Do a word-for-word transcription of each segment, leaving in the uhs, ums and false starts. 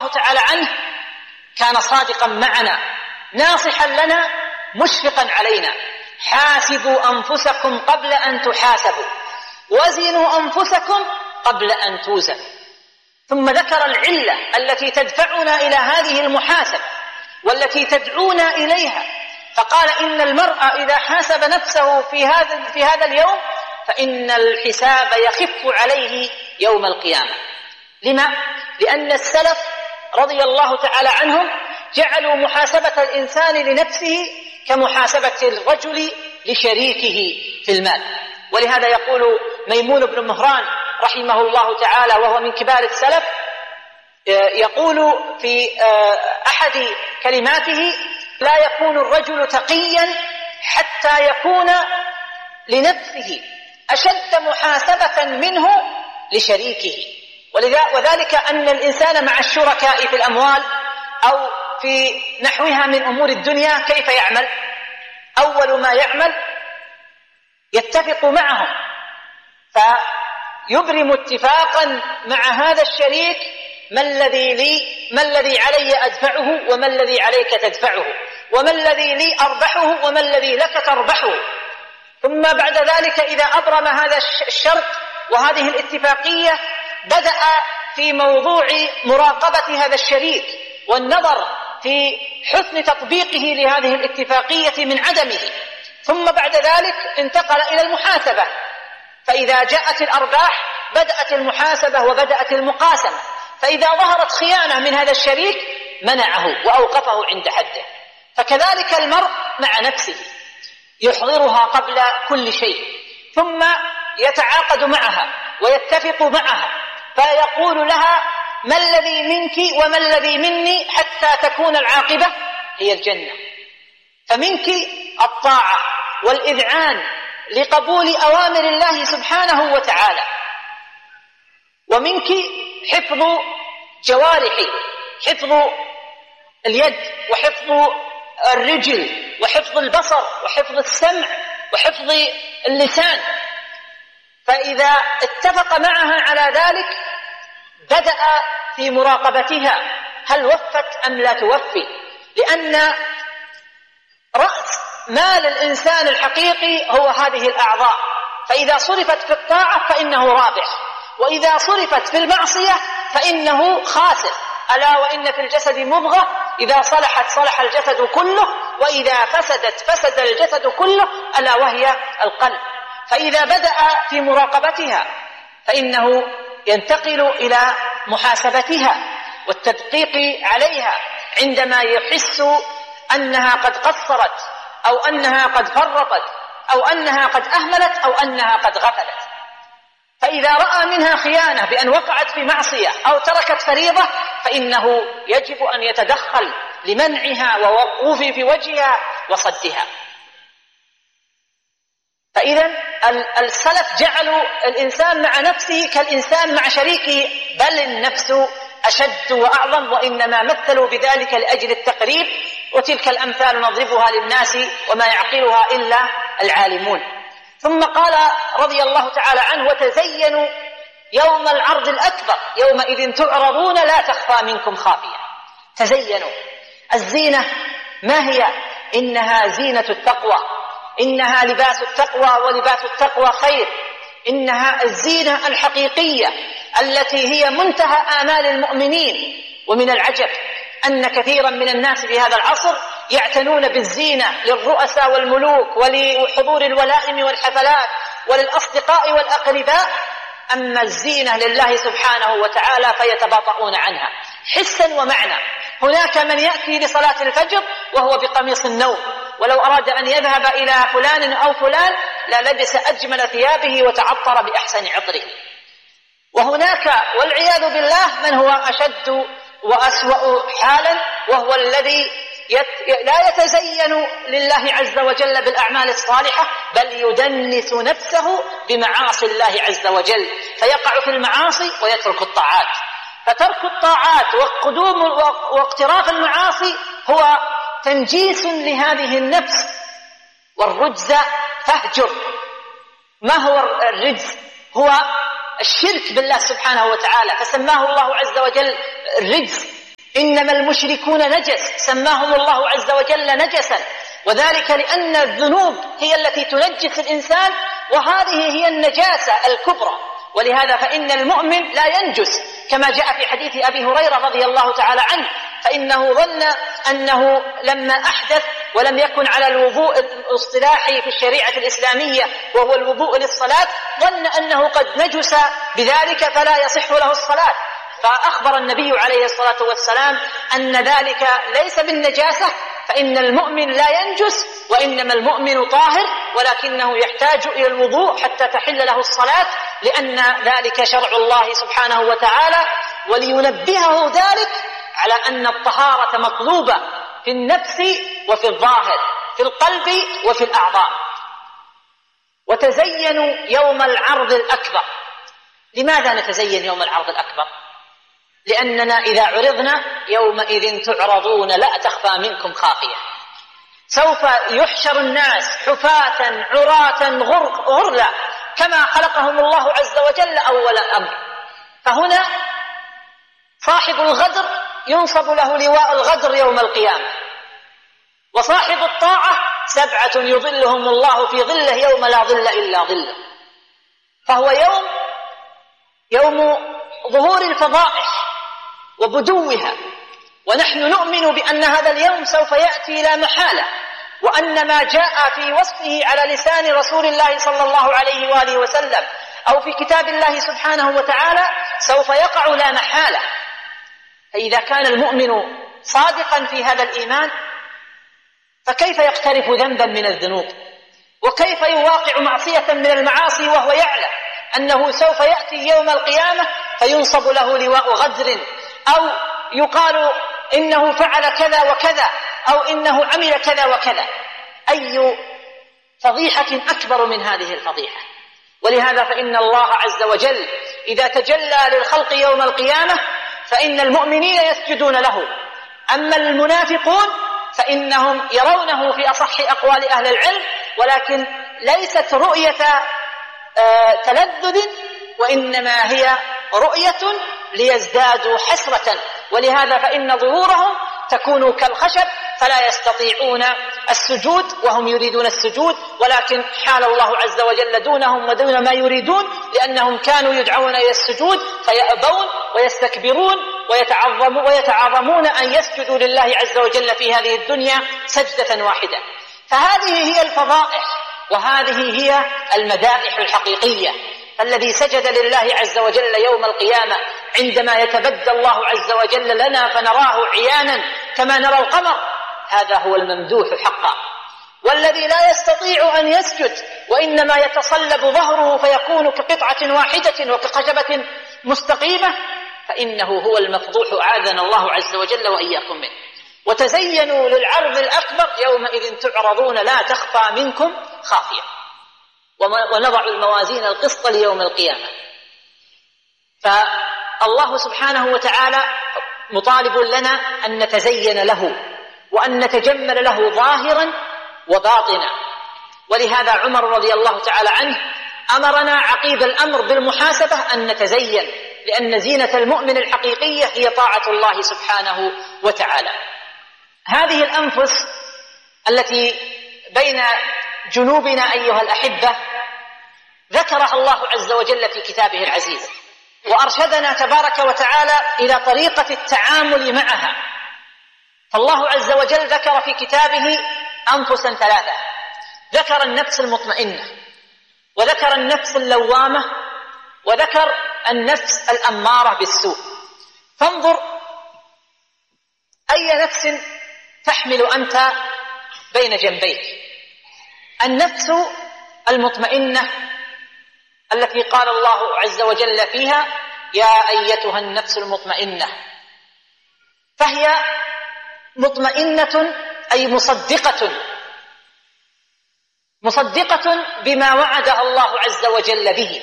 الله تعالى عنه كان صادقا معنا ناصحا لنا مشفقا علينا: حاسبوا أنفسكم قبل أن تحاسبوا، وزنوا أنفسكم قبل أن توزنوا. ثم ذكر العلة التي تدفعنا إلى هذه المحاسبة والتي تدعونا إليها، فقال: إن المرء إذا حاسب نفسه في هذا في هذا اليوم فإن الحساب يخف عليه يوم القيامة. لما؟ لأن السلف رضي الله تعالى عنهم جعلوا محاسبة الإنسان لنفسه كمحاسبة الرجل لشريكه في المال. ولهذا يقول ميمون بن مهران رحمه الله تعالى وهو من كبار السلف، يقول في أحد كلماته: لا يكون الرجل تقيا حتى يكون لنفسه أشد محاسبة منه لشريكه. وذلك أن الإنسان مع الشركاء في الأموال أو في نحوها من أمور الدنيا كيف يعمل؟ أول ما يعمل يتفق معهم، فيبرم اتفاقا مع هذا الشريك: ما الذي لي ما الذي علي أدفعه وما الذي عليك تدفعه، وما الذي لي أربحه وما الذي لك تربحه. ثم بعد ذلك إذا أبرم هذا الشرط وهذه الاتفاقية بدأ في موضوع مراقبة هذا الشريك والنظر في حسن تطبيقه لهذه الاتفاقية من عدمه. ثم بعد ذلك انتقل إلى المحاسبة، فإذا جاءت الأرباح بدأت المحاسبة وبدأت المقاسمة، فإذا ظهرت خيانة من هذا الشريك منعه وأوقفه عند حده. فكذلك المرء مع نفسه يحضرها قبل كل شيء، ثم يتعاقد معها ويتفق معها، فيقول لها: ما الذي منك وما الذي مني حتى تكون العاقبة هي الجنة. فمنك الطاعة والإذعان لقبول أوامر الله سبحانه وتعالى، ومنك حفظ جوارحي، حفظ اليد وحفظ الرجل وحفظ البصر وحفظ السمع وحفظ اللسان. فإذا اتفق معها على ذلك بدأ في مراقبتها هل وفت أم لا توفي، لأن رأس مال الإنسان الحقيقي هو هذه الأعضاء، فإذا صرفت في الطاعة فإنه رابح، وإذا صرفت في المعصية فإنه خاسر. ألا وإن في الجسد مضغة إذا صلحت صلح الجسد كله، وإذا فسدت فسد الجسد كله، ألا وهي القلب. فإذا بدأ في مراقبتها فإنه ينتقل إلى محاسبتها والتدقيق عليها عندما يحس أنها قد قصرت أو أنها قد فرطت أو أنها قد أهملت أو أنها قد غفلت. فإذا رأى منها خيانة بأن وقعت في معصية أو تركت فريضة فإنه يجب أن يتدخل لمنعها ووقوف في وجهها وصدها. فإذا السلف جعلوا الإنسان مع نفسه كالإنسان مع شريكه، بل النفس أشد وأعظم، وإنما مثلوا بذلك لأجل التقريب، وتلك الأمثال نضربها للناس وما يعقلها إلا العالمون. ثم قال رضي الله تعالى عنه: وتزينوا يوم العرض الأكبر يومئذ تعرضون لا تخفى منكم خافية. تزينوا. الزينة ما هي؟ إنها زينة التقوى، إنها لباس التقوى، ولباس التقوى خير. إنها الزينة الحقيقية التي هي منتهى آمال المؤمنين. ومن العجب أن كثيرا من الناس في هذا العصر يعتنون بالزينة للرؤساء والملوك ولحضور الولائم والحفلات وللأصدقاء والأقرباء، أما الزينة لله سبحانه وتعالى فيتباطؤون عنها حسا ومعنى. هناك من يأتي لصلاة الفجر وهو بقميص النوم، ولو أراد أن يذهب إلى فلان أو فلان للبس أجمل ثيابه وتعطر بأحسن عطره. وهناك والعياذ بالله من هو أشد وأسوأ حالا، وهو الذي يت... لا يتزين لله عز وجل بالأعمال الصالحة، بل يدنس نفسه بمعاصي الله عز وجل، فيقع في المعاصي ويترك الطاعات. فترك الطاعات وقدوم واقتراف المعاصي هو تنجيس لهذه النفس. والرجز فاهجر. ما هو الرجز؟ هو الشرك بالله سبحانه وتعالى، فسماه الله عز وجل الرجز. إنما المشركون نجس، سماهم الله عز وجل نجسا، وذلك لأن الذنوب هي التي تنجس الإنسان، وهذه هي النجاسة الكبرى. ولهذا فإن المؤمن لا ينجس، كما جاء في حديث أبي هريرة رضي الله تعالى عنه، فإنه ظن أنه لما أحدث ولم يكن على الوضوء الاصطلاحي في الشريعة الإسلامية وهو الوضوء للصلاة، ظن أنه قد نجس بذلك فلا يصح له الصلاة، فأخبر النبي عليه الصلاة والسلام أن ذلك ليس بالنجاسة، فإن المؤمن لا ينجس، وإنما المؤمن طاهر، ولكنه يحتاج إلى الوضوء حتى تحل له الصلاة، لأن ذلك شرع الله سبحانه وتعالى، ولينبهه ذلك على أن الطهارة مطلوبة في النفس وفي الظاهر، في القلب وفي الأعضاء. وتزينوا يوم العرض الأكبر. لماذا نتزين يوم العرض الأكبر؟ لأننا إذا عرضنا يومئذ تعرضون لا تخفى منكم خافية. سوف يحشر الناس حفاة عراة غرلا كما خلقهم الله عز وجل أول الأمر. فهنا صاحب الغدر ينصب له لواء الغدر يوم القيامة، وصاحب الطاعة سبعة يظلهم الله في ظله يوم لا ظل إلا ظله. فهو يوم يوم ظهور الفضائح وبدوها، ونحن نؤمن بأن هذا اليوم سوف يأتي لا محالة، وأن ما جاء في وصفه على لسان رسول الله صلى الله عليه وآله وسلم أو في كتاب الله سبحانه وتعالى سوف يقع لا محالة. فإذا كان المؤمن صادقا في هذا الإيمان فكيف يقترف ذنبا من الذنوب، وكيف يواقع معصية من المعاصي وهو يعلم أنه سوف يأتي يوم القيامة فينصب له لواء غدر، أو يقال إنه فعل كذا وكذا، أو إنه عمل كذا وكذا. أي فضيحة أكبر من هذه الفضيحة؟ ولهذا فإن الله عز وجل إذا تجلى للخلق يوم القيامة فإن المؤمنين يسجدون له، أما المنافقون فإنهم يرونه في أصح أقوال أهل العلم، ولكن ليست رؤية تلذذ، وإنما هي رؤية ليزدادوا حسرة. ولهذا فإن ظهورهم تكون كالخشب فلا يستطيعون السجود وهم يريدون السجود، ولكن حال الله عز وجل دونهم ودون ما يريدون، لأنهم كانوا يدعون إلى السجود فيأبون ويستكبرون ويتعظمون, ويتعظمون أن يسجدوا لله عز وجل في هذه الدنيا سجدة واحدة. فهذه هي الفضائح، وهذه هي المدائح الحقيقية. الذي سجد لله عز وجل يوم القيامة عندما يتبدى الله عز وجل لنا فنراه عيانا كما نرى القمر، هذا هو الممدوح حقا. والذي لا يستطيع أن يسجد وإنما يتصلب ظهره فيكون كقطعة واحدة وكخشبة مستقيمة، فإنه هو المفضوح، أعاذنا الله عز وجل وإياكم منه. وتزينوا للعرض الأكبر يومئذ تعرضون لا تخفى منكم خافية. ونضع الموازين القسط ليوم القيامة. فالله سبحانه وتعالى مطالب لنا أن نتزين له وأن نتجمل له ظاهرا وباطنا. ولهذا عمر رضي الله تعالى عنه أمرنا عقيب الأمر بالمحاسبة أن نتزين، لأن زينة المؤمن الحقيقية هي طاعة الله سبحانه وتعالى. هذه الأنفس التي بين جنوبنا أيها الأحبة ذكرها الله عز وجل في كتابه العزيز، وأرشدنا تبارك وتعالى إلى طريقة التعامل معها. فالله عز وجل ذكر في كتابه أنفسا ثلاثة: ذكر النفس المطمئنة، وذكر النفس اللوامة، وذكر النفس الأمارة بالسوء. فانظر أي نفس تحمل أنت بين جنبيك. النفس المطمئنة التي قال الله عز وجل فيها: يا أيتها النفس المطمئنة، فهي مطمئنة أي مصدقة، مصدقة بما وعدها الله عز وجل به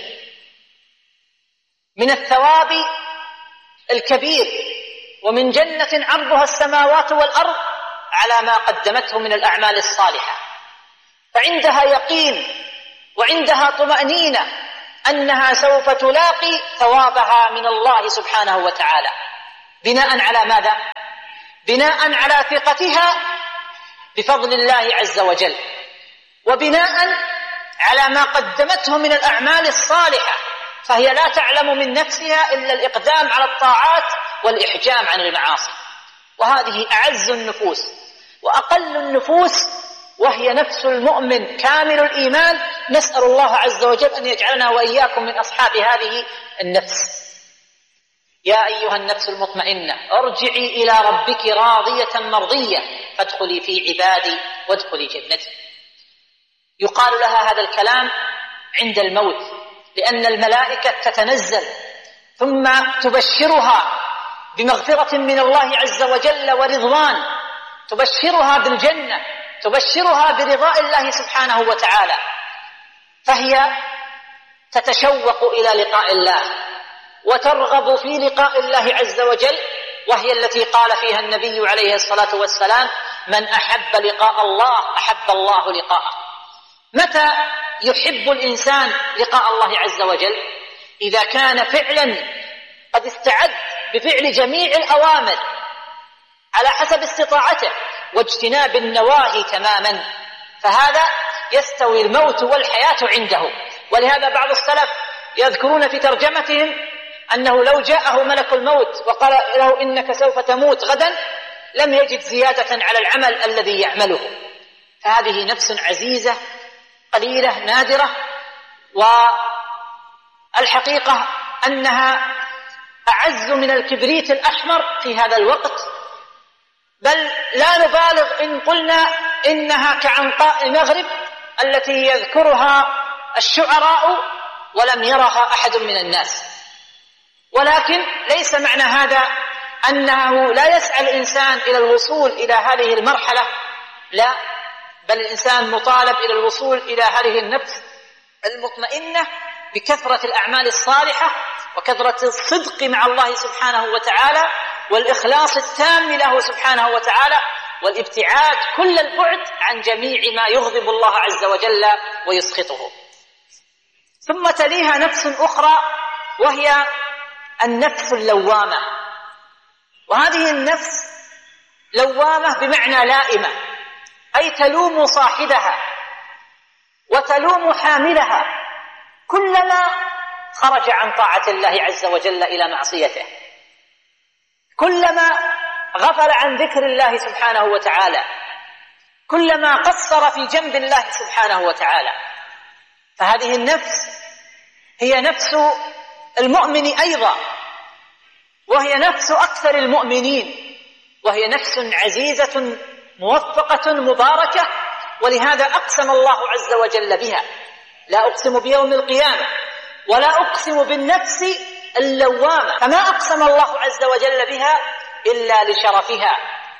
من الثواب الكبير، ومن جنة عرضها السماوات والأرض على ما قدمته من الأعمال الصالحة. فعندها يقين وعندها طمأنينة أنها سوف تلاقي ثوابها من الله سبحانه وتعالى، بناء على ماذا؟ بناء على ثقتها بفضل الله عز وجل، وبناء على ما قدمته من الأعمال الصالحة، فهي لا تعلم من نفسها إلا الإقدام على الطاعات والإحجام عن المعاصي. وهذه أعز النفوس وأقل النفوس، وهي نفس المؤمن كامل الإيمان. نسأل الله عز وجل أن يجعلنا وإياكم من أصحاب هذه النفس. يا أيها النفس المطمئنة ارجعي إلى ربك راضية مرضية فادخلي في عبادي وادخلي جنتي. يقال لها هذا الكلام عند الموت، لأن الملائكة تتنزل ثم تبشرها بمغفرة من الله عز وجل ورضوان، تبشرها بالجنة، تبشرها برضاء الله سبحانه وتعالى، فهي تتشوق إلى لقاء الله وترغب في لقاء الله عز وجل، وهي التي قال فيها النبي عليه الصلاة والسلام: من أحب لقاء الله أحب الله لقاءه. متى يحب الإنسان لقاء الله عز وجل؟ إذا كان فعلا قد استعد بفعل جميع الأوامر على حسب استطاعته واجتناب النواهي تماما، فهذا يستوي الموت والحياة عنده. ولهذا بعض السلف يذكرون في ترجمتهم أنه لو جاءه ملك الموت وقال له إنك سوف تموت غدا لم يجد زيادة على العمل الذي يعمله. فهذه نفس عزيزة قليلة نادرة، والحقيقة أنها أعز من الكبريت الأحمر في هذا الوقت، بل لا نبالغ إن قلنا إنها كعنقاء المغرب التي يذكرها الشعراء ولم يرها أحد من الناس. ولكن ليس معنى هذا أنه لا يسعى الإنسان إلى الوصول إلى هذه المرحلة، لا، بل الإنسان مطالب إلى الوصول إلى هذه النفس المطمئنة بكثرة الأعمال الصالحة وكثرة الصدق مع الله سبحانه وتعالى والإخلاص التام له سبحانه وتعالى والابتعاد كل البعد عن جميع ما يغضب الله عز وجل ويسخطه. ثم تليها نفس أخرى وهي النفس اللوامة، وهذه النفس لوامة بمعنى لائمة، أي تلوم صاحبها وتلوم حاملها كلما خرج عن طاعة الله عز وجل إلى معصيته، كلما غفل عن ذكر الله سبحانه وتعالى، كلما قصر في جنب الله سبحانه وتعالى. فهذه النفس هي نفس المؤمن أيضا، وهي نفس أكثر المؤمنين، وهي نفس عزيزة موفقة مباركة، ولهذا أقسم الله عز وجل بها: لا أقسم بيوم القيامة ولا أقسم بالنفس اللوامة. فما أقسم الله عز وجل بها إلا لشرفها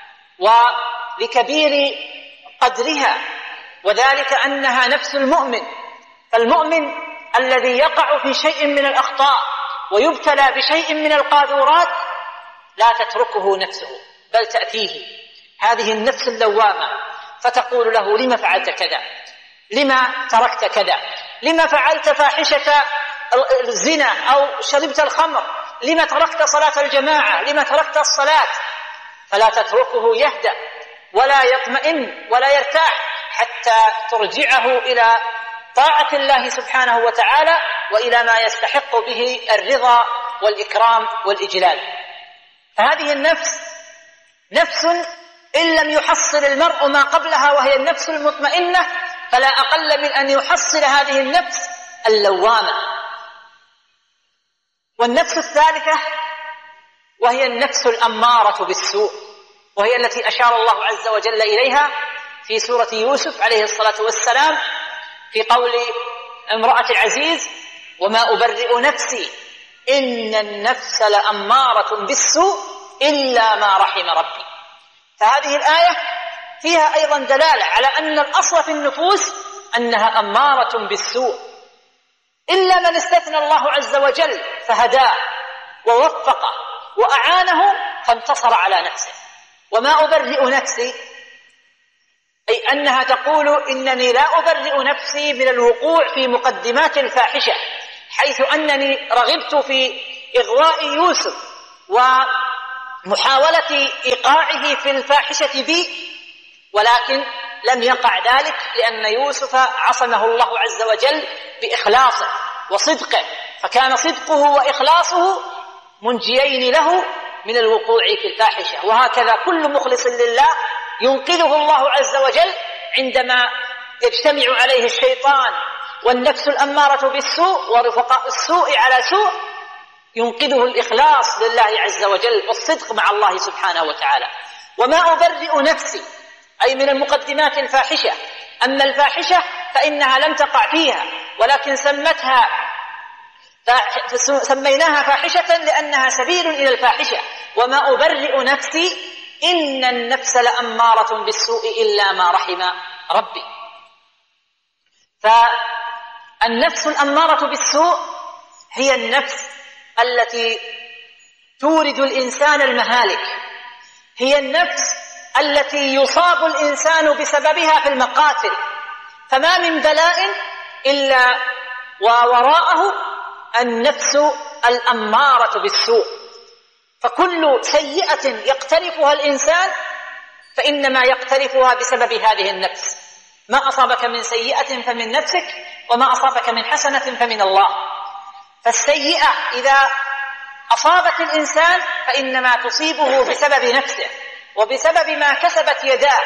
ولكبير قدرها، وذلك أنها نفس المؤمن. فالمؤمن الذي يقع في شيء من الأخطاء ويبتلى بشيء من القاذورات لا تتركه نفسه، بل تأتيه هذه النفس اللوامة فتقول له: لما فعلت كذا؟ لما تركت كذا؟ لما فعلت فاحشة الزنا أو شربت الخمر؟ لما تركت صلاة الجماعة؟ لما تركت الصلاة؟ فلا تتركه يهدأ ولا يطمئن ولا يرتاح حتى ترجعه إلى طاعة الله سبحانه وتعالى وإلى ما يستحق به الرضا والإكرام والإجلال. فهذه النفس نفس إن لم يحصل المرء ما قبلها وهي النفس المطمئنة، فلا أقل من أن يحصل هذه النفس اللوامة. والنفس الثالثة وهي النفس الأمارة بالسوء، وهي التي أشار الله عز وجل إليها في سورة يوسف عليه الصلاة والسلام في قول امرأة العزيز: وما أبرئ نفسي إن النفس لأمارة بالسوء إلا ما رحم ربي. فهذه الآية فيها أيضا دلالة على أن الأصل في النفوس أنها أمارة بالسوء، إلا من استثنى الله عز وجل فهداه ووفقه وأعانه فانتصر على نفسه. وما أبرئ نفسي أي أنها تقول: إنني لا أبرئ نفسي من الوقوع في مقدمات الفاحشة، حيث أنني رغبت في إغواء يوسف محاولة إيقاعه في الفاحشة بي، ولكن لم يقع ذلك لأن يوسف عصمه الله عز وجل بإخلاصه وصدقه، فكان صدقه وإخلاصه منجيين له من الوقوع في الفاحشة. وهكذا كل مخلص لله ينقذه الله عز وجل عندما يجتمع عليه الشيطان والنفس الأمارة بالسوء ورفقاء السوء على سوء، ينقذه الإخلاص لله عز وجل والصدق مع الله سبحانه وتعالى. وما أبرئ نفسي أي من المقدمات الفاحشة. أما الفاحشة فإنها لم تقع فيها، ولكن سمتها سميناها فاحشة لأنها سبيل إلى الفاحشة. وما أبرئ نفسي إن النفس لأمارة بالسوء إلا ما رحم ربي. فالنفس الأمارة بالسوء هي النفس التي تورد الإنسان المهالك، هي النفس التي يصاب الإنسان بسببها في المقاتل. فما من بلاء إلا ووراءه النفس الأمارة بالسوء. فكل سيئة يقترفها الإنسان فإنما يقترفها بسبب هذه النفس. ما أصابك من سيئة فمن نفسك، وما أصابك من حسنة فمن الله. فالسيئة إذا أصابت الإنسان فإنما تصيبه بسبب نفسه وبسبب ما كسبت يداه.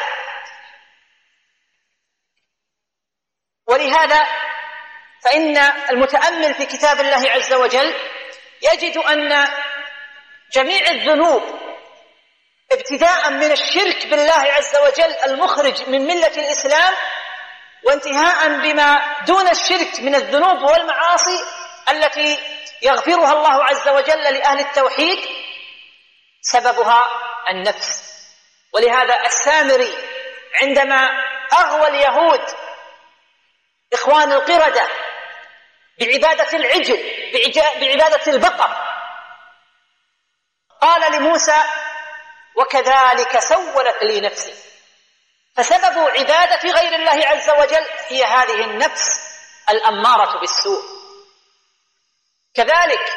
ولهذا فإن المتأمل في كتاب الله عز وجل يجد أن جميع الذنوب ابتداء من الشرك بالله عز وجل المخرج من ملة الإسلام، وانتهاء بما دون الشرك من الذنوب والمعاصي التي يغفرها الله عز وجل لأهل التوحيد، سببها النفس. ولهذا السامري عندما أغوى اليهود إخوان القردة بعبادة العجل بعبادة البقر قال لموسى: وكذلك سولت لي نفسي. فسبب عبادة غير الله عز وجل هي هذه النفس الأمارة بالسوء. كذلك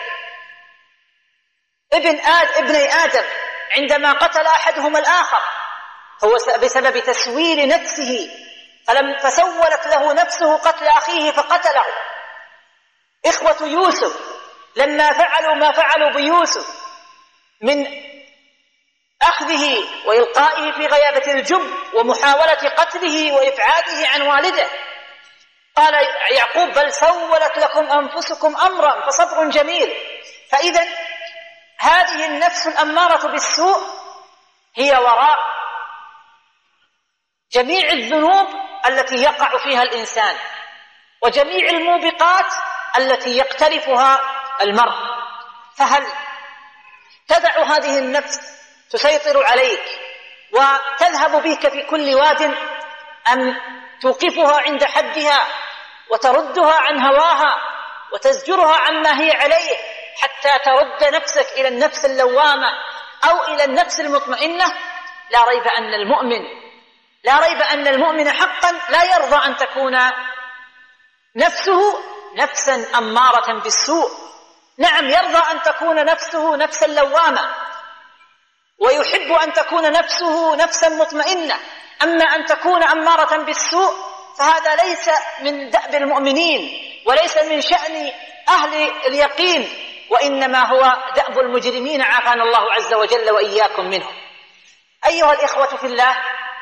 ابن آد ابني آدم عندما قتل أحدهما الآخر هو بسبب تسويل نفسه، فلم فسولت له نفسه قتل أخيه فقتله. إخوة يوسف لما فعلوا ما فعلوا بيوسف من أخذه وإلقائه في غيابة الجب ومحاولة قتله وإبعاده عن والده، قال يعقوب: بل سولت لكم أنفسكم أمرا فصبر جميل. فإذا هذه النفس الأمارة بالسوء هي وراء جميع الذنوب التي يقع فيها الإنسان وجميع الموبقات التي يقترفها المرء. فهل تدع هذه النفس تسيطر عليك وتذهب بك في كل واد، أم توقفها عند حدها وتردها عن هواها وتزجرها عما هي عليه حتى ترد نفسك إلى النفس اللوامة أو إلى النفس المطمئنة؟ لا ريب أن المؤمن لا ريب أن المؤمن حقا لا يرضى أن تكون نفسه نفسا أمارة بالسوء. نعم، يرضى أن تكون نفسه نفسا لوامة، ويحب أن تكون نفسه نفسا مطمئنة. أما أن تكون أمارة بالسوء فهذا ليس من دأب المؤمنين وليس من شأن أهل اليقين، وإنما هو دأب المجرمين، عافانا الله عز وجل وإياكم منهم. أيها الإخوة في الله،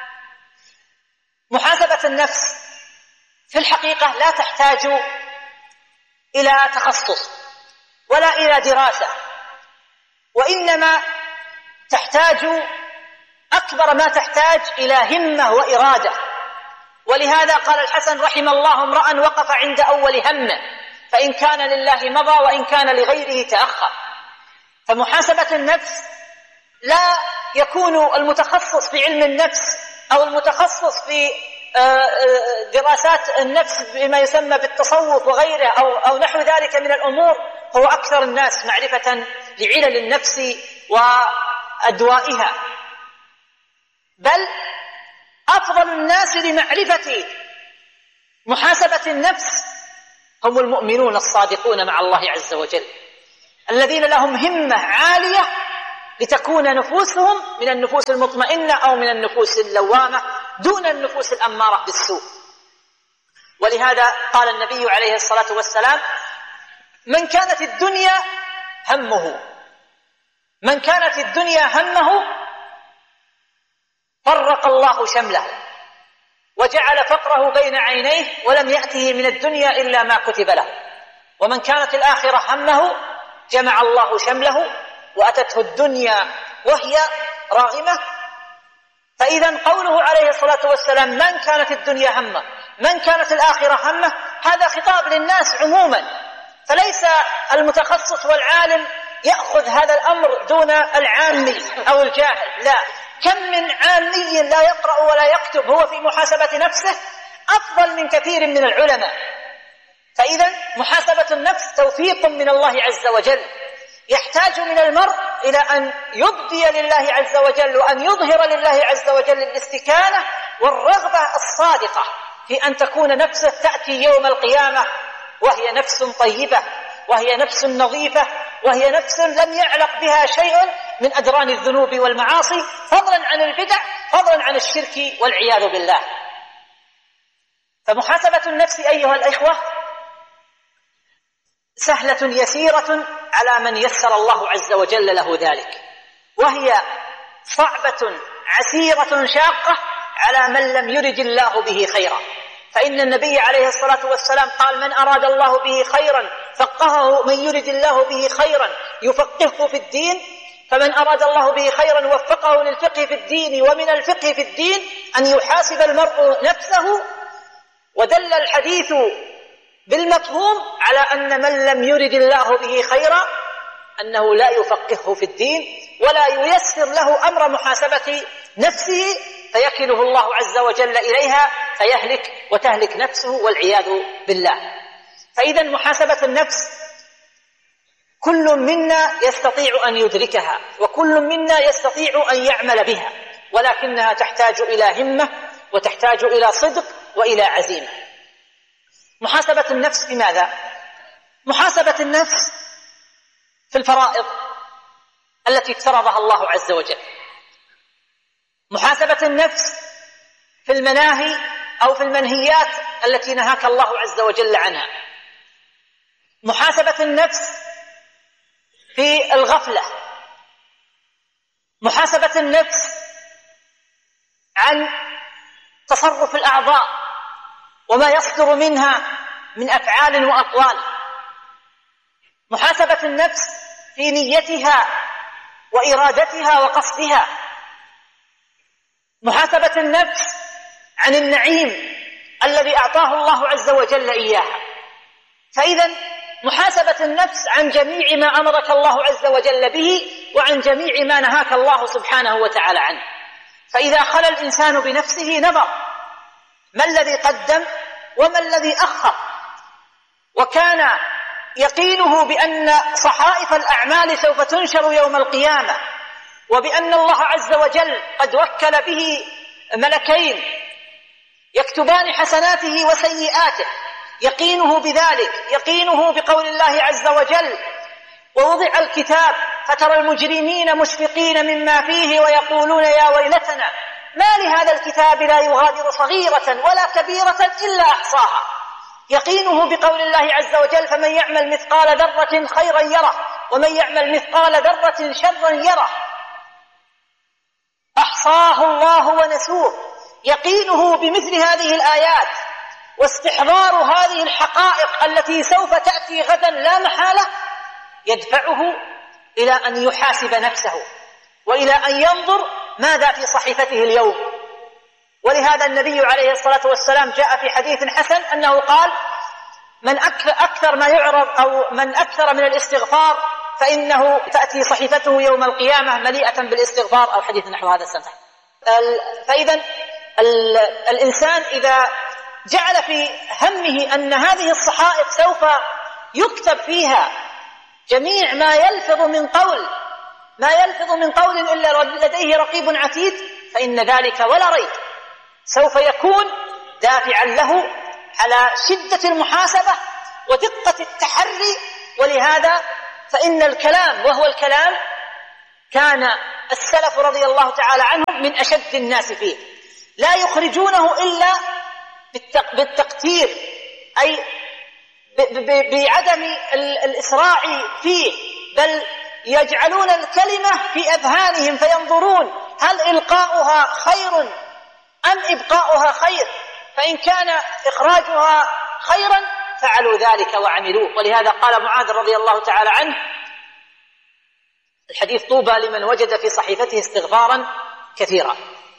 محاسبة النفس في الحقيقة لا تحتاج إلى تخصص ولا إلى دراسة، وإنما تحتاج أكبر ما تحتاج إلى همة وإرادة. ولهذا قال الحسن رحم الله امرأ وقف عند أول همه، فإن كان لله مضى وإن كان لغيره تأخر. فمحاسبة النفس لا يكون المتخصص في علم النفس أو المتخصص في دراسات النفس بما يسمى بالتصوف وغيره أو, أو نحو ذلك من الأمور هو أكثر الناس معرفة لعلل النفس وأدوائها، بل أفضل الناس لمعرفة محاسبة النفس هم المؤمنون الصادقون مع الله عز وجل، الذين لهم همة عالية لتكون نفوسهم من النفوس المطمئنة أو من النفوس اللوامة دون النفوس الأمارة بالسوء. ولهذا قال النبي عليه الصلاة والسلام: من كانت الدنيا همه من كانت الدنيا همه فرق الله شمله وجعل فقره بين عينيه ولم يأته من الدنيا إلا ما كتب له. ومن كانت الآخرة همه جمع الله شمله وأتته الدنيا وهي راغمة. فإذا قوله عليه الصلاة والسلام: من كانت الدنيا همه من كانت الآخرة همه، هذا خطاب للناس عموما، فليس المتخصص والعالم يأخذ هذا الأمر دون العامي أو الجاهل، لا، كم من عامي لا يقرأ ولا يكتب هو في محاسبة نفسه أفضل من كثير من العلماء. فإذا محاسبة النفس توفيق من الله عز وجل، يحتاج من المرء إلى أن يبدي لله عز وجل وأن يظهر لله عز وجل الاستكانة والرغبة الصادقة في أن تكون نفسه تأتي يوم القيامة وهي نفس طيبة، وهي نفس نظيفة، وهي نفس لم يعلق بها شيء من أدران الذنوب والمعاصي، فضلا عن البدع، فضلا عن الشرك والعياذ بالله. فمحاسبة النفس أيها الإخوة سهلة يسيرة على من يسر الله عز وجل له ذلك، وهي صعبة عسيرة شاقة على من لم يرد الله به خيرا. فإن النبي عليه الصلاة والسلام قال: من أراد الله به خيرا فقهه، من يرد الله به خيرا يفقهه في الدين. فمن أراد الله به خيرا وفقه للفقه في الدين، ومن الفقه في الدين أن يحاسب المرء نفسه. ودل الحديث بالمفهوم على أن من لم يرد الله به خيرا أنه لا يفقهه في الدين ولا ييسر له أمر محاسبة نفسه، فيكله الله عز وجل إليها فيهلك وتهلك نفسه والعياذ بالله. فإذا محاسبة النفس كل منا يستطيع أن يدركها، وكل منا يستطيع أن يعمل بها، ولكنها تحتاج إلى همة وتحتاج إلى صدق وإلى عزيمة. محاسبة النفس في ماذا؟ محاسبة النفس في الفرائض التي افترضها الله عز وجل، محاسبة النفس في المناهي أو في المنهيات التي نهاك الله عز وجل عنها، محاسبة النفس في الغفلة، محاسبة النفس عن تصرف الأعضاء وما يصدر منها من أفعال وأقوال، محاسبة النفس في نيتها وإرادتها وقصدها، محاسبة النفس عن النعيم الذي أعطاه الله عز وجل إياها. فإذا محاسبة النفس عن جميع ما أمرك الله عز وجل به وعن جميع ما نهاك الله سبحانه وتعالى عنه. فإذا خلى الإنسان بنفسه نظر ما الذي قدم وما الذي أخر، وكان يقينه بأن صحائف الأعمال سوف تنشر يوم القيامة، وبأن الله عز وجل قد وكل به ملكين يكتبان حسناته وسيئاته، يقينه بذلك، يقينه بقول الله عز وجل: ووضع الكتاب فترى المجرمين مشفقين مما فيه ويقولون يا ويلتنا ما لهذا الكتاب لا يغادر صغيرة ولا كبيرة إلا أحصاها. يقينه بقول الله عز وجل: فمن يعمل مثقال ذرة خيرا يره ومن يعمل مثقال ذرة شرا يره، أحصاه الله ونسوه. يقينه بمثل هذه الآيات واستحضار هذه الحقائق التي سوف تأتي غدا لا محالة يدفعه إلى أن يحاسب نفسه وإلى أن ينظر ماذا في صحيفته اليوم. ولهذا النبي عليه الصلاة والسلام جاء في حديث حسن أنه قال: من أكثر ما يعرض أو من أكثر من الاستغفار فإنه تأتي صحيفته يوم القيامة مليئة بالاستغفار، أو حديث نحو هذا السنة. فإذا الإنسان إذا جعل في همه أن هذه الصحائف سوف يكتب فيها جميع ما يلفظ من قول ما يلفظ من قول إلا لديه رقيب عتيد، فإن ذلك ولا ريب سوف يكون دافعا له على شدة المحاسبة ودقة التحري. ولهذا فإن الكلام، وهو الكلام كان السلف رضي الله تعالى عنهم من أشد الناس فيه، لا يخرجونه إلا بالتقتير، أي بعدم الإسراع فيه، بل يجعلون الكلمة في أذهانهم فينظرون هل إلقاؤها خير أم إبقاؤها خير، فإن كان إخراجها خيرا فعلوا ذلك وعملوه. ولهذا قال معاذ رضي الله تعالى عنه الحديث: طوبى لمن وجد في صحيفته استغفارا كثيرا.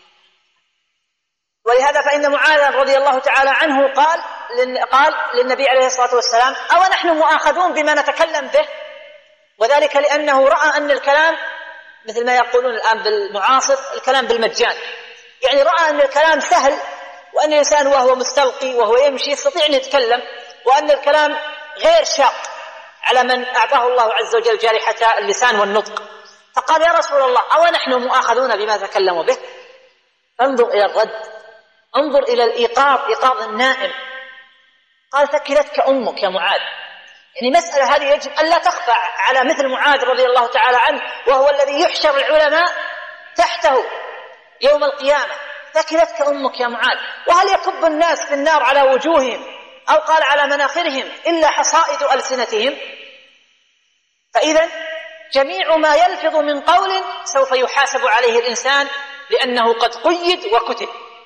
ولهذا فإن معاذ رضي الله تعالى عنه قال قال للنبي عليه الصلاة والسلام: أو نحن مؤاخذون بما نتكلم به؟ وذلك لأنه رأى أن الكلام مثل ما يقولون الآن بالمعاصر الكلام بالمجان، يعني رأى أن الكلام سهل، وأن الإنسان وهو مستلقي وهو يمشي يستطيع أن يتكلم، وأن الكلام غير شاق على من أعطاه الله عز وجل جارحة اللسان والنطق. فقال: يا رسول الله، أو نحن مؤاخذون بما تكلموا به؟ انظر إلى الرد، انظر إلى الإيقاظ، إيقاظ النائم. قال: ثكلتك أمك يا معاذ. يعني مسألة هذه يجب أن لا تخفى على مثل معاذ رضي الله تعالى عنه، وهو الذي يحشر العلماء تحته يوم القيامة. ثكلتك أمك يا معاذ. وهل يكب الناس في النار على وجوههم أو قال على مناخرهم إلا حصائد ألسنتهم؟ فإذا جميع ما يلفظ من قول سوف يحاسب عليه الإنسان، لأنه قد قيد وكتب.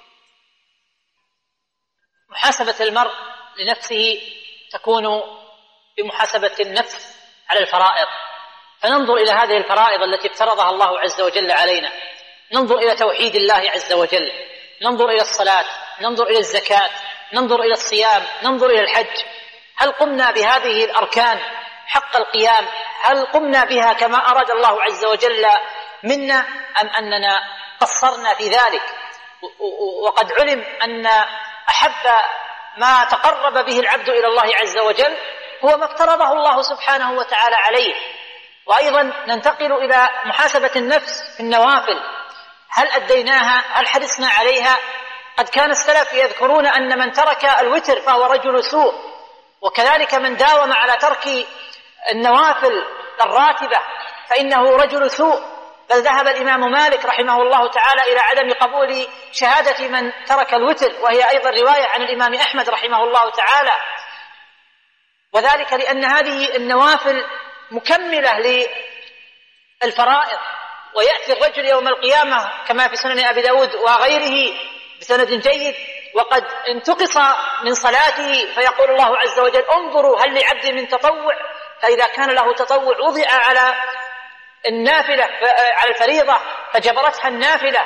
محاسبة المرء لنفسه تكون بمحاسبة النفس على الفرائض، فننظر إلى هذه الفرائض التي افترضها الله عز وجل علينا، ننظر إلى توحيد الله عز وجل، ننظر إلى الصلاة، ننظر إلى الزكاة، ننظر إلى الصيام، ننظر إلى الحج. هل قمنا بهذه الأركان حق القيام؟ هل قمنا بها كما أراد الله عز وجل منا، أم أننا قصرنا في ذلك؟ وقد علم أن أحب ما تقرب به العبد إلى الله عز وجل هو ما افترضه الله سبحانه وتعالى عليه. وأيضا ننتقل إلى محاسبة النفس في النوافل، هل أديناها؟ هل حرصنا عليها؟ قد كان السلف يذكرون أن من ترك الوتر فهو رجل سوء، وكذلك من داوم على ترك النوافل الراتبة فإنه رجل سوء. بل ذهب الإمام مالك رحمه الله تعالى إلى عدم قبول شهادة من ترك الوتر، وهي أيضا رواية عن الإمام أحمد رحمه الله تعالى، وذلك لأن هذه النوافل مكملة للفرائض. ويأتي الرجل يوم القيامة كما في سنن أبي داود وغيره بسند جيد وقد انتقص من صلاته، فيقول الله عز وجل: انظروا هل لعبد من تطوع؟ فإذا كان له تطوع وضع على النافلة على الفريضة فجبرتها النافلة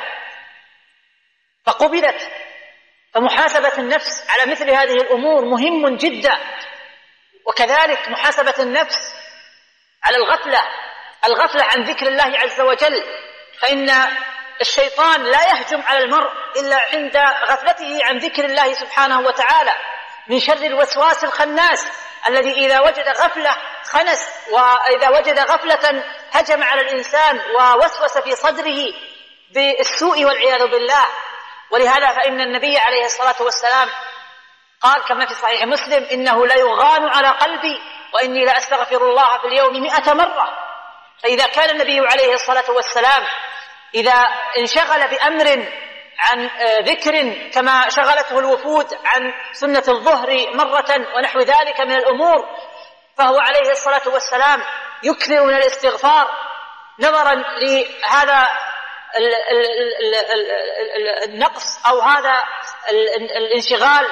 فقبلت. فمحاسبة النفس على مثل هذه الأمور مهم جدا. وكذلك محاسبة النفس على الغفلة، الغفلة عن ذكر الله عز وجل، فإن الشيطان لا يهجم على المرء إلا عند غفلته عن ذكر الله سبحانه وتعالى، من شر الوسواس الخناس الذي إذا وجد غفلة خنس، وإذا وجد غفلة هجم على الإنسان ووسوس في صدره بالسوء والعياذ بالله. ولهذا فإن النبي عليه الصلاة والسلام قال كما في صحيح مسلم: إنه لا يغان على قلبي وإني لأستغفر الله في اليوم مئة مرة. فإذا كان النبي عليه الصلاة والسلام إذا انشغل بأمر عن ذكر كما شغلته الوفود عن سنة الظهر مرة ونحو ذلك من الأمور، فهو عليه الصلاة والسلام يكثر من الاستغفار نظرا لهذا النقص أو هذا الانشغال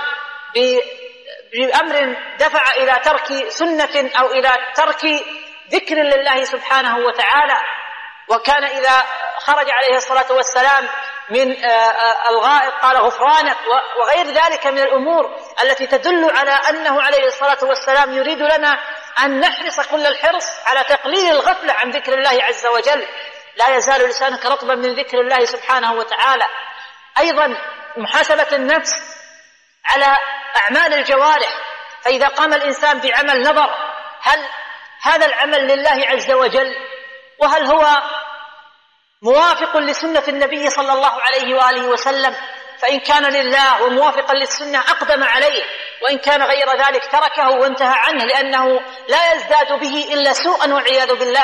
بأمر دفع إلى ترك سنة أو إلى ترك ذكر لله سبحانه وتعالى. وكان إذا خرج عليه الصلاة والسلام من الغائط قال: غفرانك، وغير ذلك من الأمور التي تدل على أنه عليه الصلاة والسلام يريد لنا أن نحرص كل الحرص على تقليل الغفلة عن ذكر الله عز وجل. لا يزال لسانك رطبا من ذكر الله سبحانه وتعالى. أيضا محاسبة النفس على أعمال الجوارح، فإذا قام الإنسان بعمل نظر هل هذا العمل لله عز وجل، وهل هو موافق لسنة النبي صلى الله عليه وآله وسلم؟ فإن كان لله وموافقا للسنة أقدم عليه، وإن كان غير ذلك تركه وانتهى عنه، لأنه لا يزداد به إلا سوءا والعياذ بالله.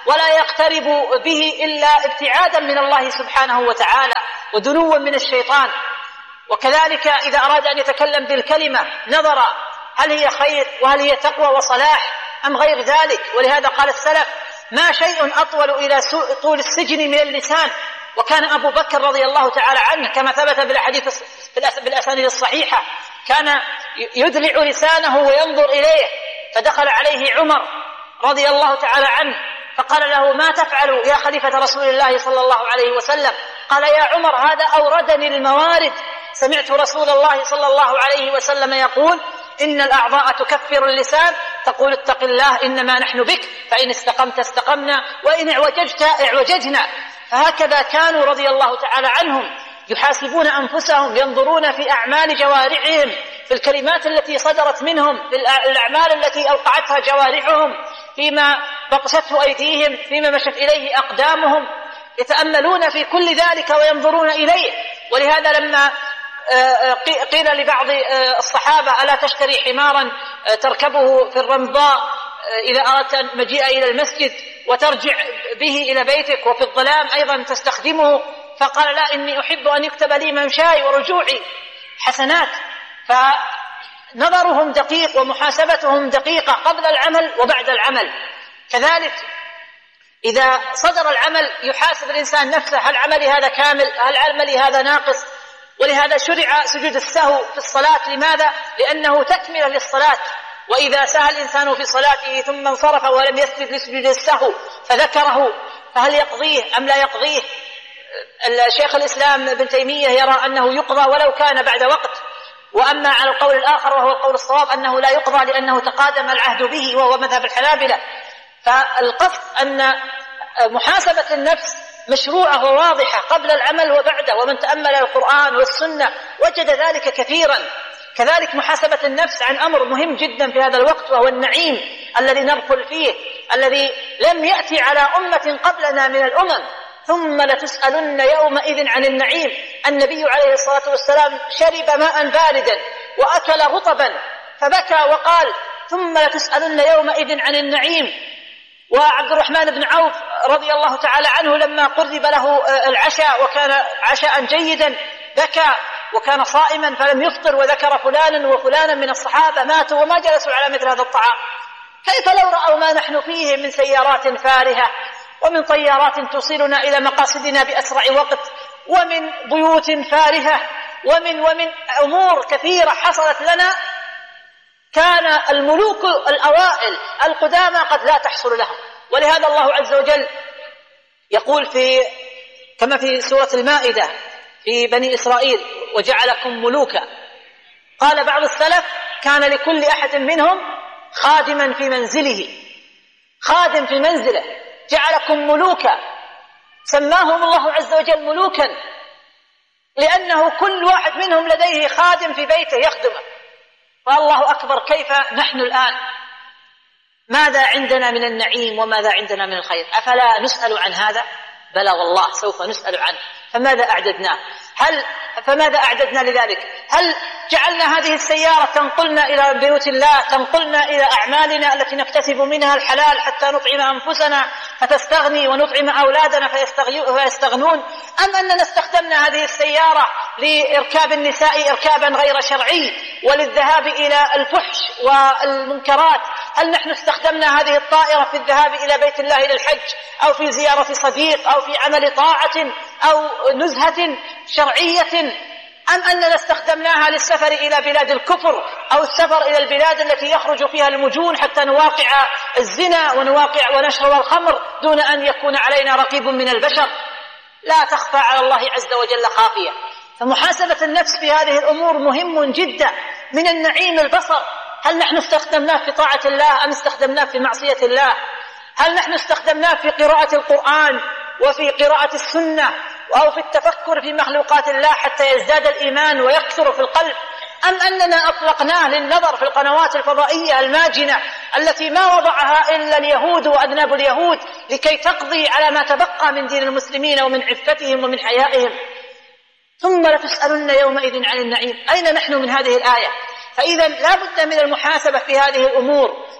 ولا يقترب به إلا ابتعادا من الله سبحانه وتعالى ودنوا من الشيطان. وكذلك إذا أراد أن يتكلم بالكلمة نظر هل هي خير وهل هي تقوى وصلاح أم غير ذلك. ولهذا قال السلف: ما شيء أطول إلى طول السجن من اللسان. وكان أبو بكر رضي الله تعالى عنه كما ثبت بالحديث بالأسانيد الصحيحة كان يدلع لسانه وينظر إليه، فدخل عليه عمر رضي الله تعالى عنه فقال له: ما تفعل يا خليفة رسول الله صلى الله عليه وسلم؟ قال: يا عمر، هذا أوردني الموارد، سمعت رسول الله صلى الله عليه وسلم يقول: إن الأعضاء تكفر اللسان، تقول اتق الله إنما نحن بك، فإن استقمت استقمنا وإن اعوججت اعوججنا. فهكذا كانوا رضي الله تعالى عنهم يحاسبون أنفسهم، ينظرون في أعمال جوارحهم، في الكلمات التي صدرت منهم، في الأعمال التي أوقعتها جوارحهم، فيما بطشته أيديهم، فيما مشت إليه أقدامهم، يتأملون في كل ذلك وينظرون إليه. ولهذا لما قيل لبعض الصحابة: ألا تشتري حمارا تركبه في الرمضاء إذا أردت مجيء إلى المسجد وترجع به إلى بيتك، وفي الظلام أيضا تستخدمه؟ فقال: لا، إني أحب أن يكتب لي ممشاي ورجوعي حسنات. فنظرهم دقيق ومحاسبتهم دقيقة قبل العمل وبعد العمل. كذلك إذا صدر العمل يحاسب الإنسان نفسه: هل عملي هذا كامل؟ هل عملي هذا ناقص؟ ولهذا شرع سجود السهو في الصلاة. لماذا؟ لأنه تكملة للصلاة. وإذا سهى الإنسان في صلاته ثم انصرف ولم يسجد لسجود السهو فذكره، فهل يقضيه أم لا يقضيه؟ الشيخ الإسلام ابن تيمية يرى أنه يقضى ولو كان بعد وقت، وأما على القول الآخر وهو القول الصواب أنه لا يقضى لأنه تقادم العهد به وهو مذهب الحنابلة. فالقصد أن محاسبة النفس مشروعة وواضحة قبل العمل وبعده، ومن تأمل القرآن والسنة وجد ذلك كثيرا. كذلك محاسبة النفس عن أمر مهم جدا في هذا الوقت، وهو النعيم الذي نرفل فيه، الذي لم يأتي على أمة قبلنا من الأمم. ثم لتسألن يومئذ عن النعيم. النبي عليه الصلاة والسلام شرب ماء باردا وأكل رطبا فبكى وقال: ثم لتسألن يومئذ عن النعيم. وعبد الرحمن بن عوف رضي الله تعالى عنه لما قرب له العشاء وكان عشاء جيدا بكى، وكان صائما فلم يفطر، وذكر فلانا وفلانا من الصحابة ماتوا وما جلسوا على مثل هذا الطعام. كيف لو رأوا ما نحن فيه من سيارات فارهة، ومن طيارات توصلنا إلى مقاصدنا بأسرع وقت، ومن بيوت فارهة، ومن ومن أمور كثيرة حصلت لنا كان الملوك الأوائل القدامى قد لا تحصل لهم. ولهذا الله عز وجل يقول في كما في سورة المائدة في بني إسرائيل: وجعلكم ملوكا. قال بعض السلف: كان لكل أحد منهم خادما في منزله، خادم في منزله، جعلكم ملوكا. سماهم الله عز وجل ملوكا لأنه كل واحد منهم لديه خادم في بيته يخدمه. فالله أكبر، كيف نحن الآن؟ ماذا عندنا من النعيم وماذا عندنا من الخير؟ أفلا نسأل عن هذا؟ بلى والله سوف نسأل عنه. فماذا أعددنا؟ هل فماذا أعددنا لذلك؟ هل جعلنا هذه السيارة تنقلنا إلى بيوت الله، تنقلنا إلى أعمالنا التي نكتسب منها الحلال حتى نطعم أنفسنا فتستغني ونطعم أولادنا فيستغنون، أم أننا استخدمنا هذه السيارة لإركاب النساء إركابا غير شرعي وللذهاب إلى الفحش والمنكرات؟ هل نحن استخدمنا هذه الطائرة في الذهاب إلى بيت الله إلى الحج، أو في زيارة صديق، أو في عمل طاعة أو نزهة شرعية، أم أننا استخدمناها للسفر إلى بلاد الكفر أو السفر إلى البلاد التي يخرج فيها المجون حتى نواقع الزنا ونواقع ونشرب الخمر دون أن يكون علينا رقيب من البشر؟ لا تخفى على الله عز وجل خافية. فمحاسبة النفس في هذه الأمور مهم جدا. من النعيم البصر، هل نحن استخدمناه في طاعة الله أم استخدمناه في معصية الله؟ هل نحن استخدمناه في قراءة القرآن وفي قراءة السنة أو في التفكر في مخلوقات الله حتى يزداد الإيمان ويكثر في القلب، أم أننا أطلقناه للنظر في القنوات الفضائية الماجنة التي ما وضعها إلا اليهود وأذناب اليهود لكي تقضي على ما تبقى من دين المسلمين ومن عفتهم ومن حيائهم؟ ثم لتسألن يومئذ عن النعيم. أين نحن من هذه الآية؟ فإذا لا بد من المحاسبة في هذه الأمور،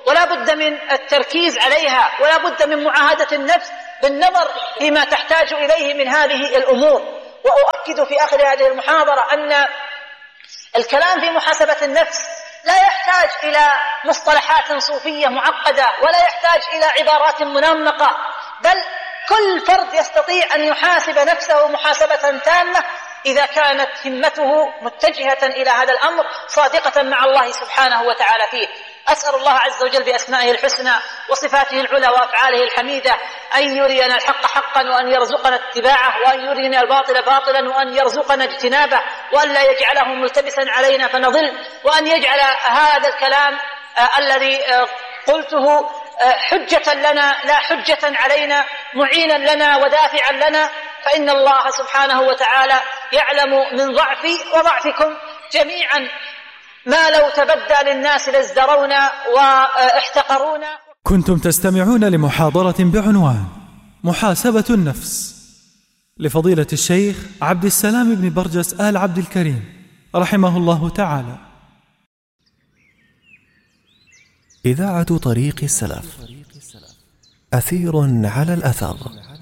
ولا بد من التركيز عليها، ولا بد من معاهدة النفس بالنظر فيما تحتاج إليه من هذه الأمور. وأؤكد في آخر هذه المحاضرة أن الكلام في محاسبة النفس لا يحتاج إلى مصطلحات صوفية معقدة، ولا يحتاج إلى عبارات منمقة، بل كل فرد يستطيع أن يحاسب نفسه محاسبة تامة إذا كانت همته متجهة إلى هذا الأمر صادقة مع الله سبحانه وتعالى فيه. أسأل الله عز وجل بأسمائه الحسنى وصفاته العلى وأفعاله الحميدة أن يرينا الحق حقا وأن يرزقنا اتباعه، وأن يرينا الباطل باطلا وأن يرزقنا اجتنابه، وأن لا يجعله ملتبسا علينا فنضل، وأن يجعل هذا الكلام آه الذي آه قلته آه حجة لنا لا حجة علينا، معينا لنا ودافعا لنا، فإن الله سبحانه وتعالى يعلم من ضعفي وضعفكم جميعا ما لو تبدى للناس لازدرونا واحتقرونا. كنتم تستمعون لمحاضرة بعنوان محاسبة النفس لفضيلة الشيخ عبد السلام بن برجس آل عبد الكريم رحمه الله تعالى. إذاعة طريق السلف، أثير على الأثر.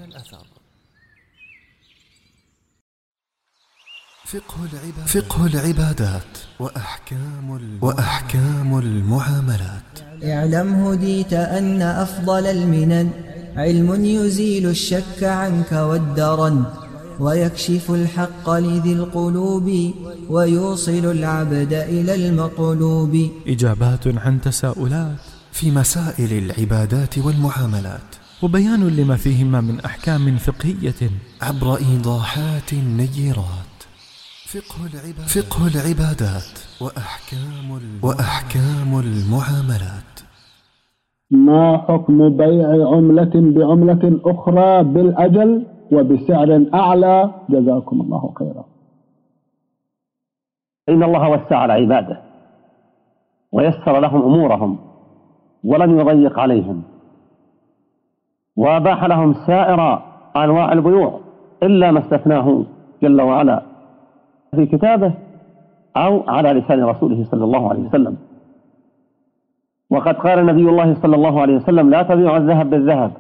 فقه العبادات وأحكام, وأحكام المعاملات. اعلم هديت أن أفضل المنن علم يزيل الشك عنك والدرن، ويكشف الحق لذي القلوب ويوصل العبد إلى المطلوب. إجابات عن تساؤلات في مسائل العبادات والمعاملات، وبيان لما فيهما من أحكام فقهية عبر إيضاحات نيرات. فقه العبادات وأحكام, وأحكام المعاملات. ما حكم بيع عملة بعملة أخرى بالأجل وبسعر أعلى؟ جزاكم الله خيرا. إن الله وسع على عباده ويسر لهم أمورهم ولم يضيق عليهم، وأباح لهم سائر أنواع البيوع إلا ما استثناه جل وعلا في كتابه أو على لسان رسوله صلى الله عليه وسلم. وقد قال نبي الله صلى الله عليه وسلم: لا تبيع الذهب بالذهب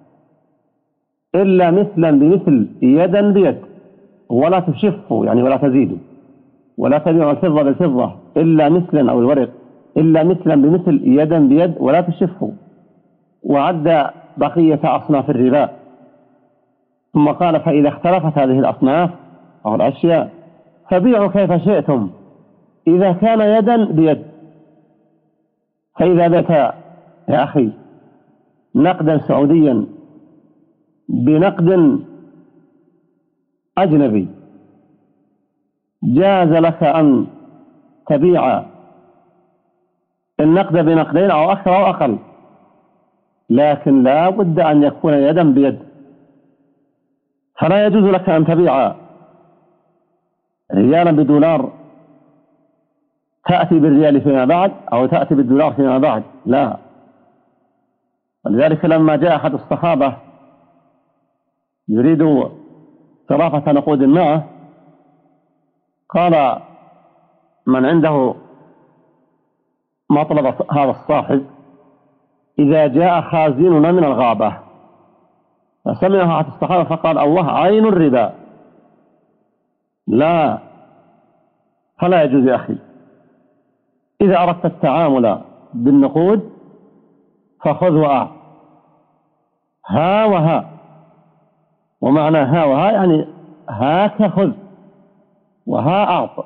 إلا مثلا بمثل يدا بيد ولا تشفه، يعني ولا تزيده، ولا تبيع الفضة بالفضة إلا مثلا أو الورق إلا مثلا بمثل يدا بيد ولا تشفه، وعد بقية أصناف الربا. ثم قال: فإذا اختلفت هذه الأصناف أو الأشياء فبيعوا كيف شئتم إذا كان يدا بيد. فإذا بيت يا أخي نقدا سعوديا بنقد أجنبي، جاز لك أن تبيع النقد بنقدين أو أكثر أو أقل، لكن لا بد أن يكون يدا بيد. فلا يجوز لك أن تبيع ريالا بدولار تأتي بالريال فيما بعد أو تأتي بالدولار فيما بعد، لا. ولذلك لما جاء أحد الصحابة يريد صرافة نقود معه، قال من عنده مطلب هذا الصاحب: إذا جاء خازننا من الغابة. فسمعها أحد الصحابة فقال: الله عين الربا. لا، فلا يجوز يا أخي. إذا أردت التعامل بالنقود فخذ وأعط، ها وها. ومعنى ها وها يعني هاك خذ وها أعط،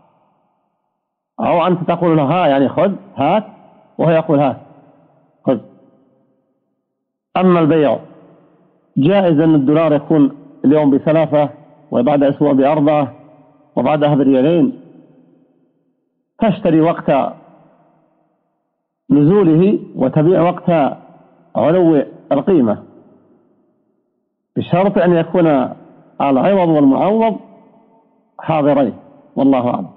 أو أنت تقول له ها يعني خذ هات، وهو يقول هات خذ. أما البيع جائز أن الدولار يكون اليوم بثلاثة وبعد أسبوع بأربعة وبعدها بريالين، تشتري وقت نزوله وتبيع وقت علو القيمة، بشرط أن يكون العوض والمعوض حاضرين، والله أعلم.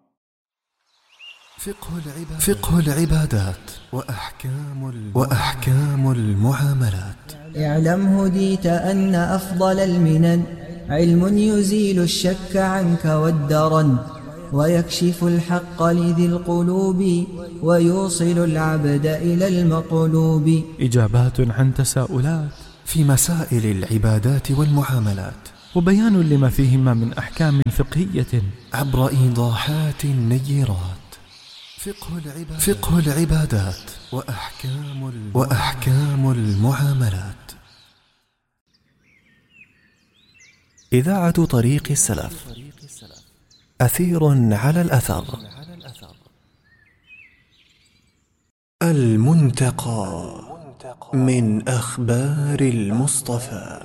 فقه العبادات وأحكام, وأحكام المعاملات. اعلم هديت أن أفضل المنن علم يزيل الشك عنك والدرن، ويكشف الحق لذي القلوب ويوصل العبد إلى المطلوب. إجابات عن تساؤلات في مسائل العبادات والمعاملات، وبيان لما فيهما من أحكام فقهية عبر إيضاحات نيرات. فقه العبادات, فقه العبادات وأحكام, وأحكام المعاملات. إذاعة طريق السلف، أثير على الأثر. المنتقى من أخبار المصطفى.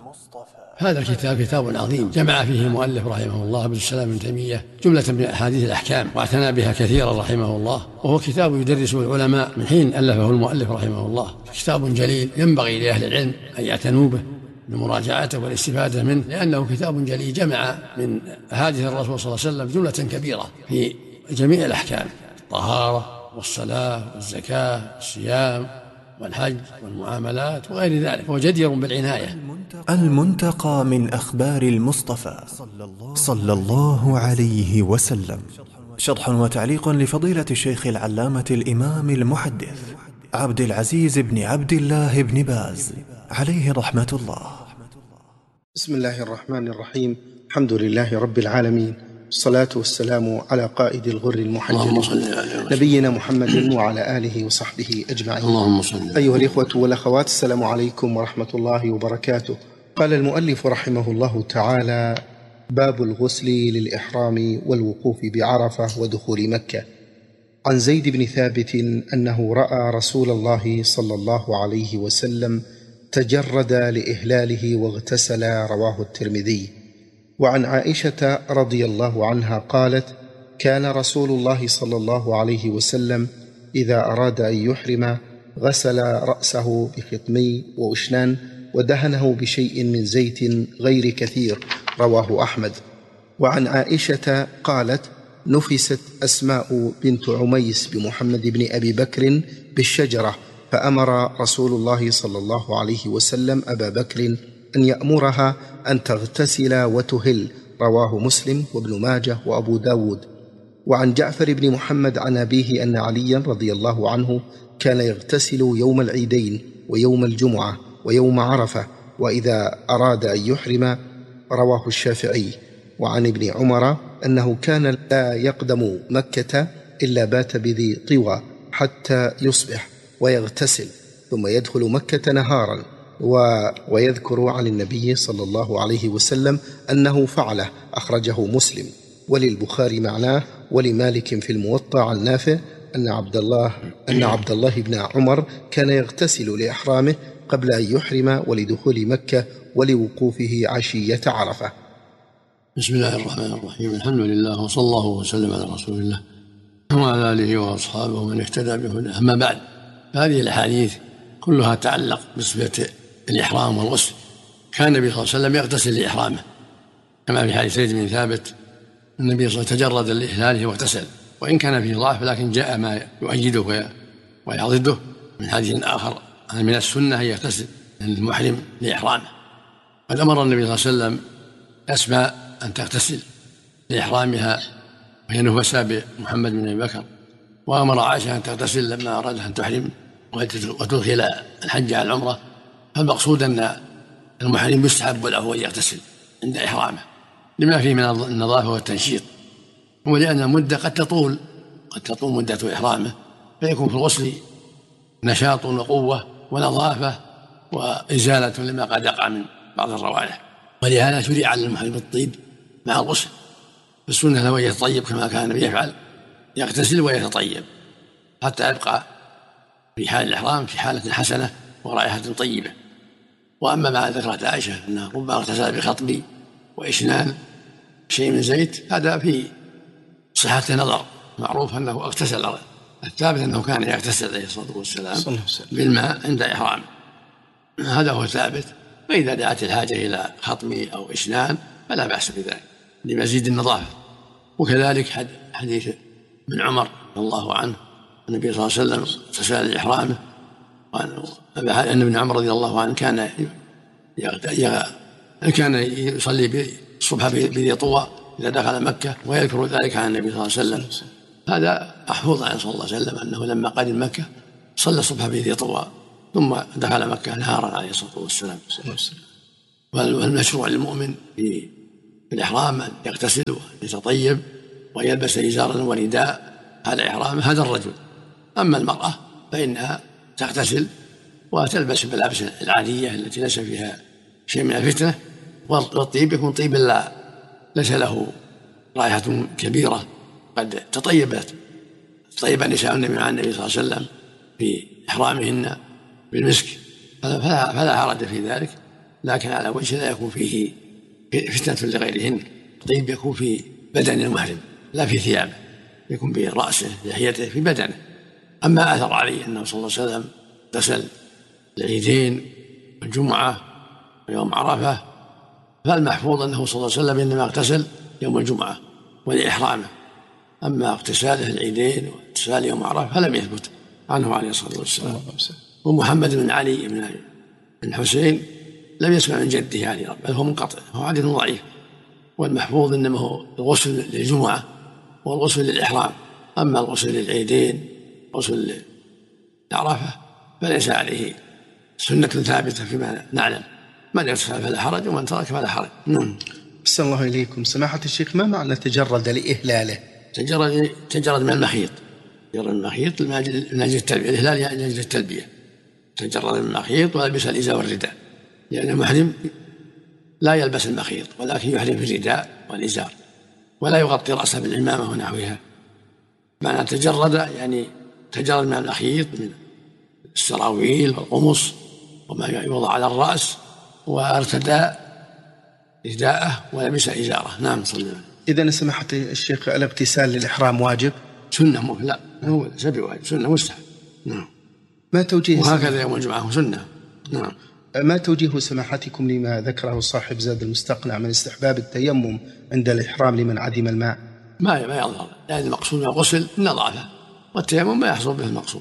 هذا الكتاب كتاب عظيم جمع فيه المؤلف رحمه الله عبد السلام بن تيمية جملة من أحاديث الأحكام واعتنى بها كثيرا رحمه الله، وهو كتاب يدرسه العلماء من حين ألفه المؤلف رحمه الله. كتاب جليل ينبغي لأهل العلم أن يعتنوا به بمراجعته والاستفادة منه، لأنه كتاب جليل جمع من أحاديث الرسول صلى الله عليه وسلم جملة كبيرة في جميع الأحكام: الطهارة والصلاة والزكاة والصيام والحج والمعاملات وغير ذلك، هو جدير بالعناية. المنتقى من أخبار المصطفى صلى الله عليه وسلم، شرح وتعليق لفضيلة الشيخ العلامة الإمام المحدث عبد العزيز بن عبد الله بن باز عليه رحمة الله. بسم الله الرحمن الرحيم. الحمد لله رب العالمين، الصلاة والسلام على قائد الغر المحجلين نبينا محمد وعلى آله وصحبه أجمعين. اللهم صل. أيها الإخوة والأخوات، السلام عليكم ورحمة الله وبركاته. قال المؤلف رحمه الله تعالى: باب الغسل للإحرام والوقوف بعرفة ودخول مكة. عن زيد بن ثابت أنه رأى رسول الله صلى الله عليه وسلم تجرد لإهلاله واغتسل، رواه الترمذي. وعن عائشة رضي الله عنها قالت: كان رسول الله صلى الله عليه وسلم إذا أراد أن يحرم غسل رأسه بخطمي وأشنان ودهنه بشيء من زيت غير كثير، رواه أحمد. وعن عائشة قالت: نفست أسماء بنت عميس بمحمد بن أبي بكر بالشجرة، فأمر رسول الله صلى الله عليه وسلم أبا بكر أن يأمرها أن تغتسل وتهل، رواه مسلم وابن ماجه وأبو داود. وعن جعفر بن محمد عن أبيه أن عليا رضي الله عنه كان يغتسل يوم العيدين ويوم الجمعة ويوم عرفة وإذا أراد أن يحرم، رواه الشافعي. وعن ابن عمر أنه كان لا يقدم مكة إلا بات بذي طوى حتى يصبح ويغتسل ثم يدخل مكة نهارا، و... ويذكر عن النبي صلى الله عليه وسلم أنه فعله، أخرجه مسلم. وللبخاري معناه، ولمالك في الموطأ عن نافع أن عبد الله أن عبد الله بن عمر كان يغتسل لإحرامه قبل أن يحرم ولدخول مكة ولوقوفه عشية عرفة. بسم الله الرحمن الرحيم. الحمد لله وصلى الله وسلم على رسول الله وعلى آله وأصحابه ومن اهتدى بهداه. أما بعد، هذه الأحاديث كلها تعلق بصفة الإحرام والغسل. كان النبي صلى الله عليه وسلم يغتسل لإحرامه، كما في حديث زيد بن ثابت النبي صلى الله عليه وسلم تجرد لإهلاله واغتسل، وإن كان فيه ضعف لكن جاء ما يؤيده ويعضده من حديث آخر من السنة أن يغتسل المحرم لإحرامه. قد أمر النبي صلى الله عليه وسلم أسماء أن تغتسل لإحرامها وهي نفساء بمحمد بن أبي بكر، وأمر عائشة أن تغتسل لما أراد أن تحرم وتدخل الحج على العمرة. فالمقصود أن المحرم يستحب له أن يغتسل عند إحرامه لما فيه من النظافة والتنشيط، ولأن المدة قد تطول قد تطول مدة إحرامه، فيكون في الغسل نشاط وقوة ونظافة وإزالة لما قد يقع من بعض الروائح. ولهذا شرع على المحرم الطيب مع الغسل، فالسنة لو يتطيب كما كان يفعل، يغتسل ويتطيب حتى يبقى في حال الإحرام في حالة حسنة ورائحة طيبة. وأما ما ذكرت عائشة أنه ربما اغتسل بخطب وإشنان شيء من زيت، هذا في صحة نظر، معروف أنه اغتسل. الثابت أنه كان يغتسل عليه الصلاة والسلام بالماء عند إحرام، هذا هو الثابت. فإذا دعت الحاجة إلى خطم أو إشنان فلا بأس بذلك لمزيد النظافة. وكذلك حديث ابن عمر رضي الله عنه النبي صلى الله عليه وسلم اغتسل لإحرامه، أن ابن عمر رضي الله عنه كان كان يصلي الصبح بذي طوى إذا دخل مكة ويذكر ذلك عن النبي صلى الله عليه وسلم. هذا محفوظ عنه صلى الله عليه وسلم أنه لما قدم مكة صلى الصبح في ذي طوى ثم دخل مكة نهارا عليه الصلاة والسلام. والمشروع للمؤمن في الإحرام أن يغتسل ويتطيب ويلبس إزارا ورداء، هذا إحرام هذا الرجل. أما المرأة فإنها تغتسل وتلبس الملابس العادية التي ليس فيها شيء من الفتنة، والطيب يكون طيب لا ليس له رائحة كبيرة. قد تطيبت طيب نساء النبي مع النبي صلى الله عليه وسلم في إحرامهن بالمسك، فلا, فلا حرج في ذلك، لكن على وجه لا يكون فيه فتنة لغيرهن. الطيب يكون في بدن المحرم لا في ثيابه، يكون برأسه لحيته في بدنه. أما أثر عليه أنه صلى الله عليه وسلم اغتسل العيدين والجمعة ويوم عرفة، فالمحفوظ أنه صلى الله عليه وسلم إنما اغتسل يوم الجمعة ولإحرامه. أما اغتساله العيدين واغتسال يوم عرفة فلم يثبت عنه عليه الصلاة والسلام. ومحمد بن علي بن بن حسين لم يسمع من جده علي بل هو منقطع، هو حديث ضعيف. والمحفوظ إنما هو الغسل للجمعة والغسل للإحرام. أما الغسل للعيدين غسل لعرفة فليس عليه سنة ثابتة فيما نعلم، من يغتسل فلا حرج ومن ترك فلا حرج. نعم. بسم الله إليكم سماحة الشيخ، ما معنى تجرد لإهلاله؟ تجرد تجرد من المخيط، تجرد من المخيط من أجل التلبية، الإهلال يعني من أجل التلبية. تجرد من المخيط ولبس الإزار والرداء، لأن المحرم لا يلبس المخيط ولكن يحرم في الرداء والإزار ولا يغطي رأسه بالعمامة ونحوها. معنى تجرد يعني تجرد من المخيط من السراويل والقمص وما يوضع على الرأس، وارتدى رداءه ولبس إزاره. نعم صلى الله عليه وسلم. إذن سماحة الشيخ الاغتسال للإحرام واجب؟ سنة مو لا هو سبي واجب، سنة مستحب. نعم. ما توجيه وهكذا يوم الجمعة سنة. نعم. ما توجيه سماحتكم لما ذكره صاحب زاد المستقنع من استحباب التيمم عند الإحرام لمن عدم الماء؟ ما ما يظهر، لأن يعني المقصود من الغسل النظافة، والتيمم ما يحصل به المقصود،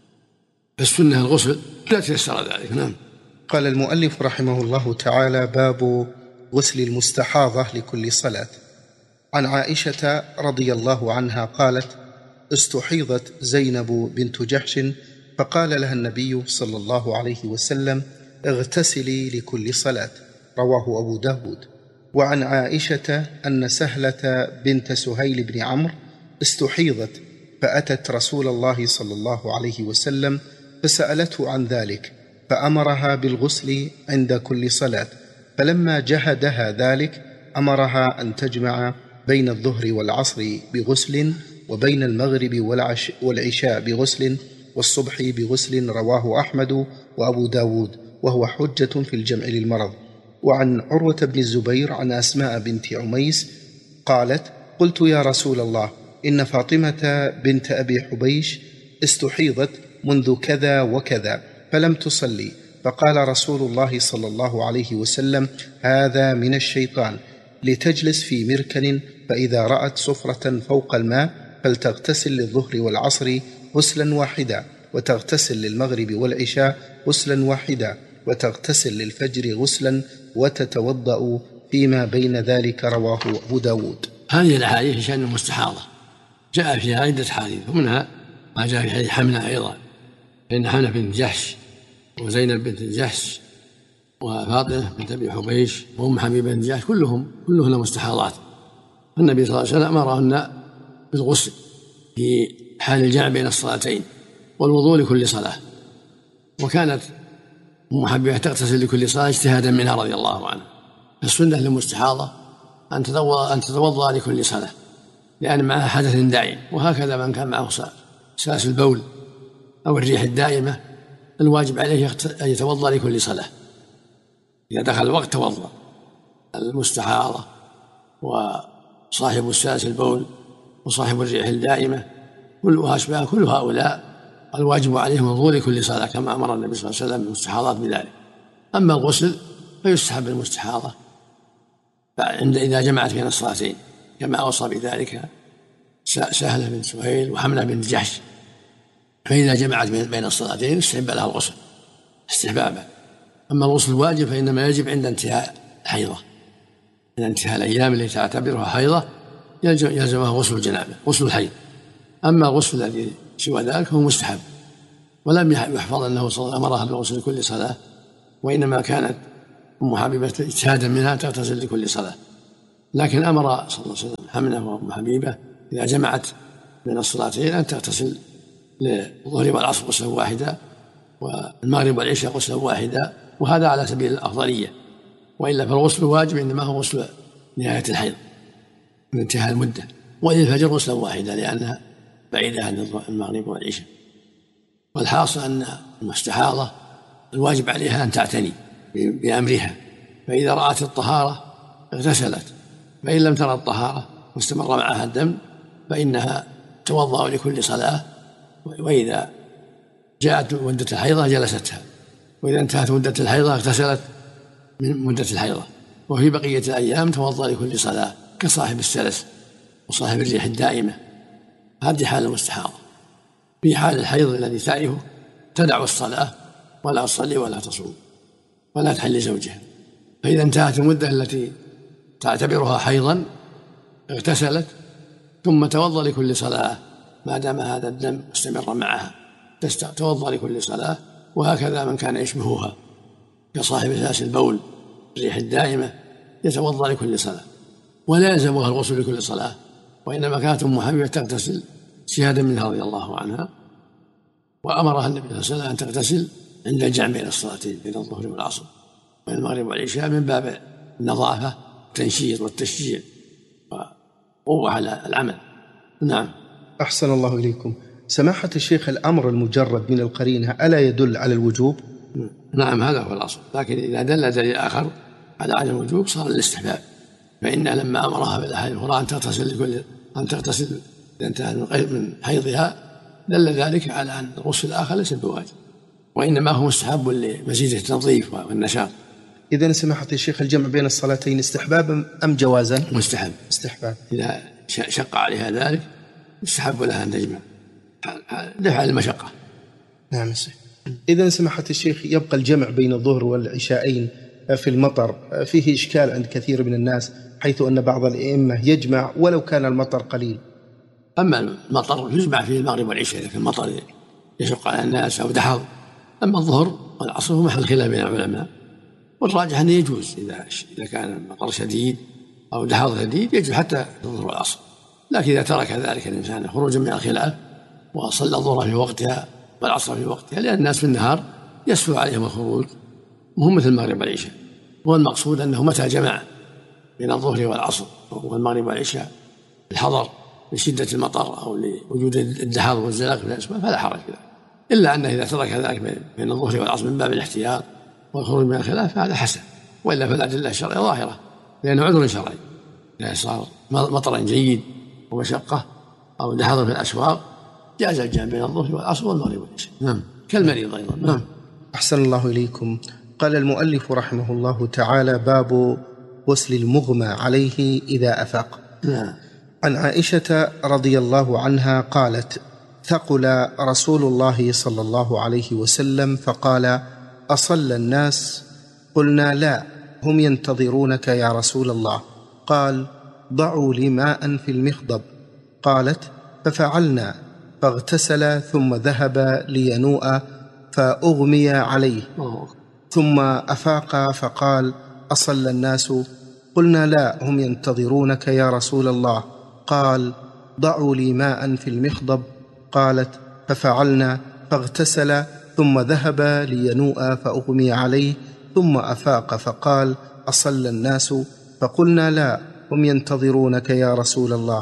فالسنة الغسل لا تيسر ذلك. نعم. قال المؤلف رحمه الله تعالى: باب غسل المستحاضة لكل صلاة. عن عائشة رضي الله عنها قالت: استحيضت زينب بنت جحش فقال لها النبي صلى الله عليه وسلم: اغتسلي لكل صلاة. رواه أبو داود. وعن عائشة أن سهلة بنت سهيل بن عمرو استحيضت فأتت رسول الله صلى الله عليه وسلم فسألته عن ذلك فأمرها بالغسل عند كل صلاة، فلما جهدها ذلك أمرها أن تجمع بين الظهر والعصر بغسل وبين المغرب والعشاء بغسل والصبح بغسل. رواه أحمد وأبو داود، وهو حجة في الجمع للمرض. وعن عروة بن الزبير عن أسماء بنت عميس قالت: قلت يا رسول الله إن فاطمة بنت أبي حبيش استحيضت منذ كذا وكذا فلم تصلي، فقال رسول الله صلى الله عليه وسلم: هذا من الشيطان، لتجلس في مركن، فإذا رأت صفرة فوق الماء فلتغتسل للظهر والعصر غسلا واحدا، وتغتسل للمغرب والعشاء غسلا واحدا، وتغتسل للفجر غسلا، وتتوضأ فيما بين ذلك. رواه أبو داود. هذه الأحاديث في شأن المستحاضة جاء فيها عدة حديث، ومنها ما جاء في حديث حمنة أيضا، فإن حمنة بنت جحش وزينب بنت جحش وفاطمة بنت أبي حبيش وأم حبيبة بنت جحش كلهم كلهن مستحاضات. النبي صلى الله عليه وسلم أمرهن بالغسل في حال الجمع بين الصلاتين والوضوء لكل صلاة، وكانت أم حبيبة تغتسل لكل صلاة اجتهادا منها رضي الله عنها. السنة للمستحاضة أن تتوضأ أن تتوضأ لكل صلاة، لأن معها حدث دائم، وهكذا من كان معه ساس البول أو الريح الدائمة الواجب عليه أن يتوضأ لكل صلاة. إذا دخل الوقت توضأ. المستحاضة وصاحب الساس البول وصاحب الريح الدائمة كلها أشباه كل هؤلاء الواجب عليهم الوضوء لكل صلاة، كما أمر النبي صلى الله عليه وسلم بالمستحاضات بذلك. أما الغسل فيستحب المستحاضة إذا جمعت بين الصلاتين، كما أوصى بذلك سهلة بن سهيل وحملة بن جحش، فإذا جمعت بين الصلاتين استحب لها الغسل استحبابا. أما الغسل الواجب فإنما يجب عند انتهاء الحيضة، من انتهاء الأيام التي تعتبرها حيضة يلزمها غسل الجنابة، غسل الحيض. أما الغسل الذي سوى ذلك هو مستحب، ولم يحفظ أنه صلى الله عليه وسلم أمرها بالغسل لكل صلاة، وإنما كانت أم حبيبة اجتهادا منها تغتسل لكل صلاة. لكن أمر صلى الله عليه وسلم حمنة وأم حبيبة إذا جمعت بين الصلاتين أن تغتسل للظهر والعصر غسلا واحدا والمغرب والعشاء غسلا واحدا، وهذا على سبيل الأفضلية. وإلا فالغسل واجب إنما هو غسل نهاية الحيض من انتهاء المدة، وللفجر غسلا واحدا لأنها بعيدة عن المغرب والعشاء. والحاصل أن المستحاضة الواجب عليها أن تعتني بأمرها، فإذا رأت الطهارة اغتسلت، فإن لم ترى الطهارة واستمر معها الدم فإنها توضأ لكل صلاة، وإذا جاءت مدة الحيضة جلستها، وإذا انتهت مدة الحيضة اغتسلت من مدة الحيضة، وفي بقية الأيام توضأ لكل صلاة كصاحب السلس وصاحب الريح الدائمة. هذه حال المستحاضة. في حال الحيض الذي تعرفه تدع الصلاة ولا تصلي ولا تصوم ولا تحل لزوجها، فإذا انتهت المدة التي تعتبرها حيضا اغتسلت ثم توضأ لكل صلاة ما دام هذا الدم مستمرا معها، توضأ لكل صلاة. وهكذا من كان يشبهها كصاحب سلس البول الريح الدائمة يتوضأ لكل صلاة، ولا يلزمها الغسل لكل صلاة، وإنما كانت أم حبيبة تغتسل اجتهادا منها رضي الله عنها، وأمرها النبي صلى الله عليه وسلم أن تغتسل عند الجمع بين الصلاتين بين الظهر والعصر وبين المغرب والعشاء من باب النظافة والتنشيط والتشجيع وقوة على العمل. نعم. أحسن الله إليكم. سماحة الشيخ، الأمر المجرد من القرينة ألا يدل على الوجوب؟ نعم هذا هو الأصل، لكن إذا دل دليل آخر على عدم الوجوب صار الاستحباب، فإن لما أمرها بالأحاديث الأخرى أن تغتسل لكل أن تغتسل إذا انتهت من حيضها دل ذلك على أن الغسل الآخر ليس بواجب، وإنما هو مستحب لمزيد التنظيف والنشاط. إذن سماحة الشيخ الجمع بين الصلاتين استحبابا أم جوازا؟ مستحب. استحباب. إذا شق عليها ذلك يستحب لها أن تجمع دفع المشقة. نعم. إذن سماحة الشيخ يبقى الجمع بين الظهر والعشاءين في المطر فيه إشكال عند كثير من الناس، حيث أن بعض الأئمة يجمع ولو كان المطر قليل. أما المطر يجمع فيه المغرب والعشاء إذا كان المطر يشق على الناس أو دحض. أما الظهر والعصر هو محل خلاف بين العلماء، والراجح أنه يجوز إذا إذا كان المطر شديد أو دحض شديد يجوز حتى الظهر والعصر. لكن إذا ترك ذلك الإنسان خروجا من الخلاف وصلى الظهر في وقتها والعصر في وقتها، لأن الناس في النهار يسهل عليهم الخروج مهم مثل المغرب والعشاء. والمقصود أنه متى جمع بين الظهر والعصر والمغرب والعشاء الحضر لشدة المطر أو لوجود الدحاض والزلاق في الأسماء فلا حرج ذلك، إلا أنه إذا ترك ذلك بين الظهر والعصر من باب الاحتياط والخروج من الخلاف فهذا حسن، وإلا فالأدلة الشرعية ظاهرة لأنه عذر شرعي. إذا صار مطرا جيد ومشقة أو دحاض في الأسواق جاز الجمع بين الظهر والعصر والمغرب والعشاء. نعم. كالمريض أيضا. نعم. أحسن الله إليكم. قال المؤلف رحمه الله تعالى: باب غسل المغمى عليه إذا أفاق. نعم. عن عائشة رضي الله عنها قالت: ثقل رسول الله صلى الله عليه وسلم فقال: أصلى الناس؟ قلنا: لا، هم ينتظرونك يا رسول الله. قال: ضعوا لي ماء في المخضب. قالت: ففعلنا، فاغتسل ثم ذهب لينوء فأغمي عليه، ثم أفاق فقال: أصلى الناس؟ قلنا: لا، هم ينتظرونك يا رسول الله. قال: ضعوا لي ماء في المخضب. قالت: ففعلنا، فاغتسل ثم ذهب لينوء فأغمي عليه، ثم أفاق فقال: أصلى الناس؟ فقلنا: لا، هم ينتظرونك يا رسول الله.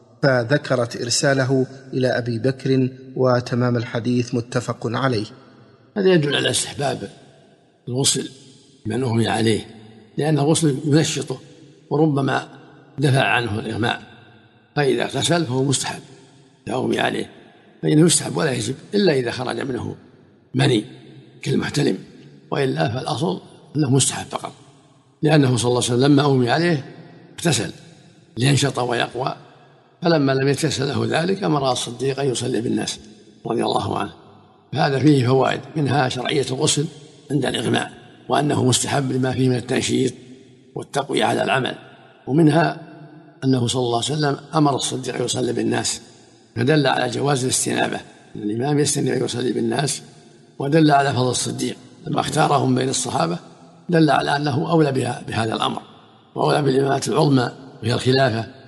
فذكرت إرساله إلى أبي بكر، وتمام الحديث متفق عليه. هذا يدل على استحباب الغسل من أغمي عليه، لأن الغسل ينشطه وربما دفع عنه الإغماء، فإذا اغتسل فهو مستحب إذا أغمي عليه، فإنه يستحب ولا يجب إلا إذا خرج منه مني كالمحتلم، وإلا فالأصل أنه مستحب فقط، لأنه صلى الله عليه وسلم لما أغمي عليه اغتسل لينشط ويقوى، فلما لم يتيسر له ذلك أمر الصديق أن يصلي بالناس رضي الله عنه. فهذا فيه فوائد، منها شرعية الغسل عند الإغماء، وأنه مستحب لما فيه من التنشيط والتقوية على العمل، ومنها أنه صلى الله عليه وسلم أمر الصديق أن يصلي بالناس، فدل على جواز الاستنابة، أن الإمام يستنبه أن يصلي بالناس، ودل على فضل الصديق لما اختارهم بين الصحابة، دل على أنه أولى بها بهذا الأمر، وأولى بالإمامة العظمى وهي الخلافة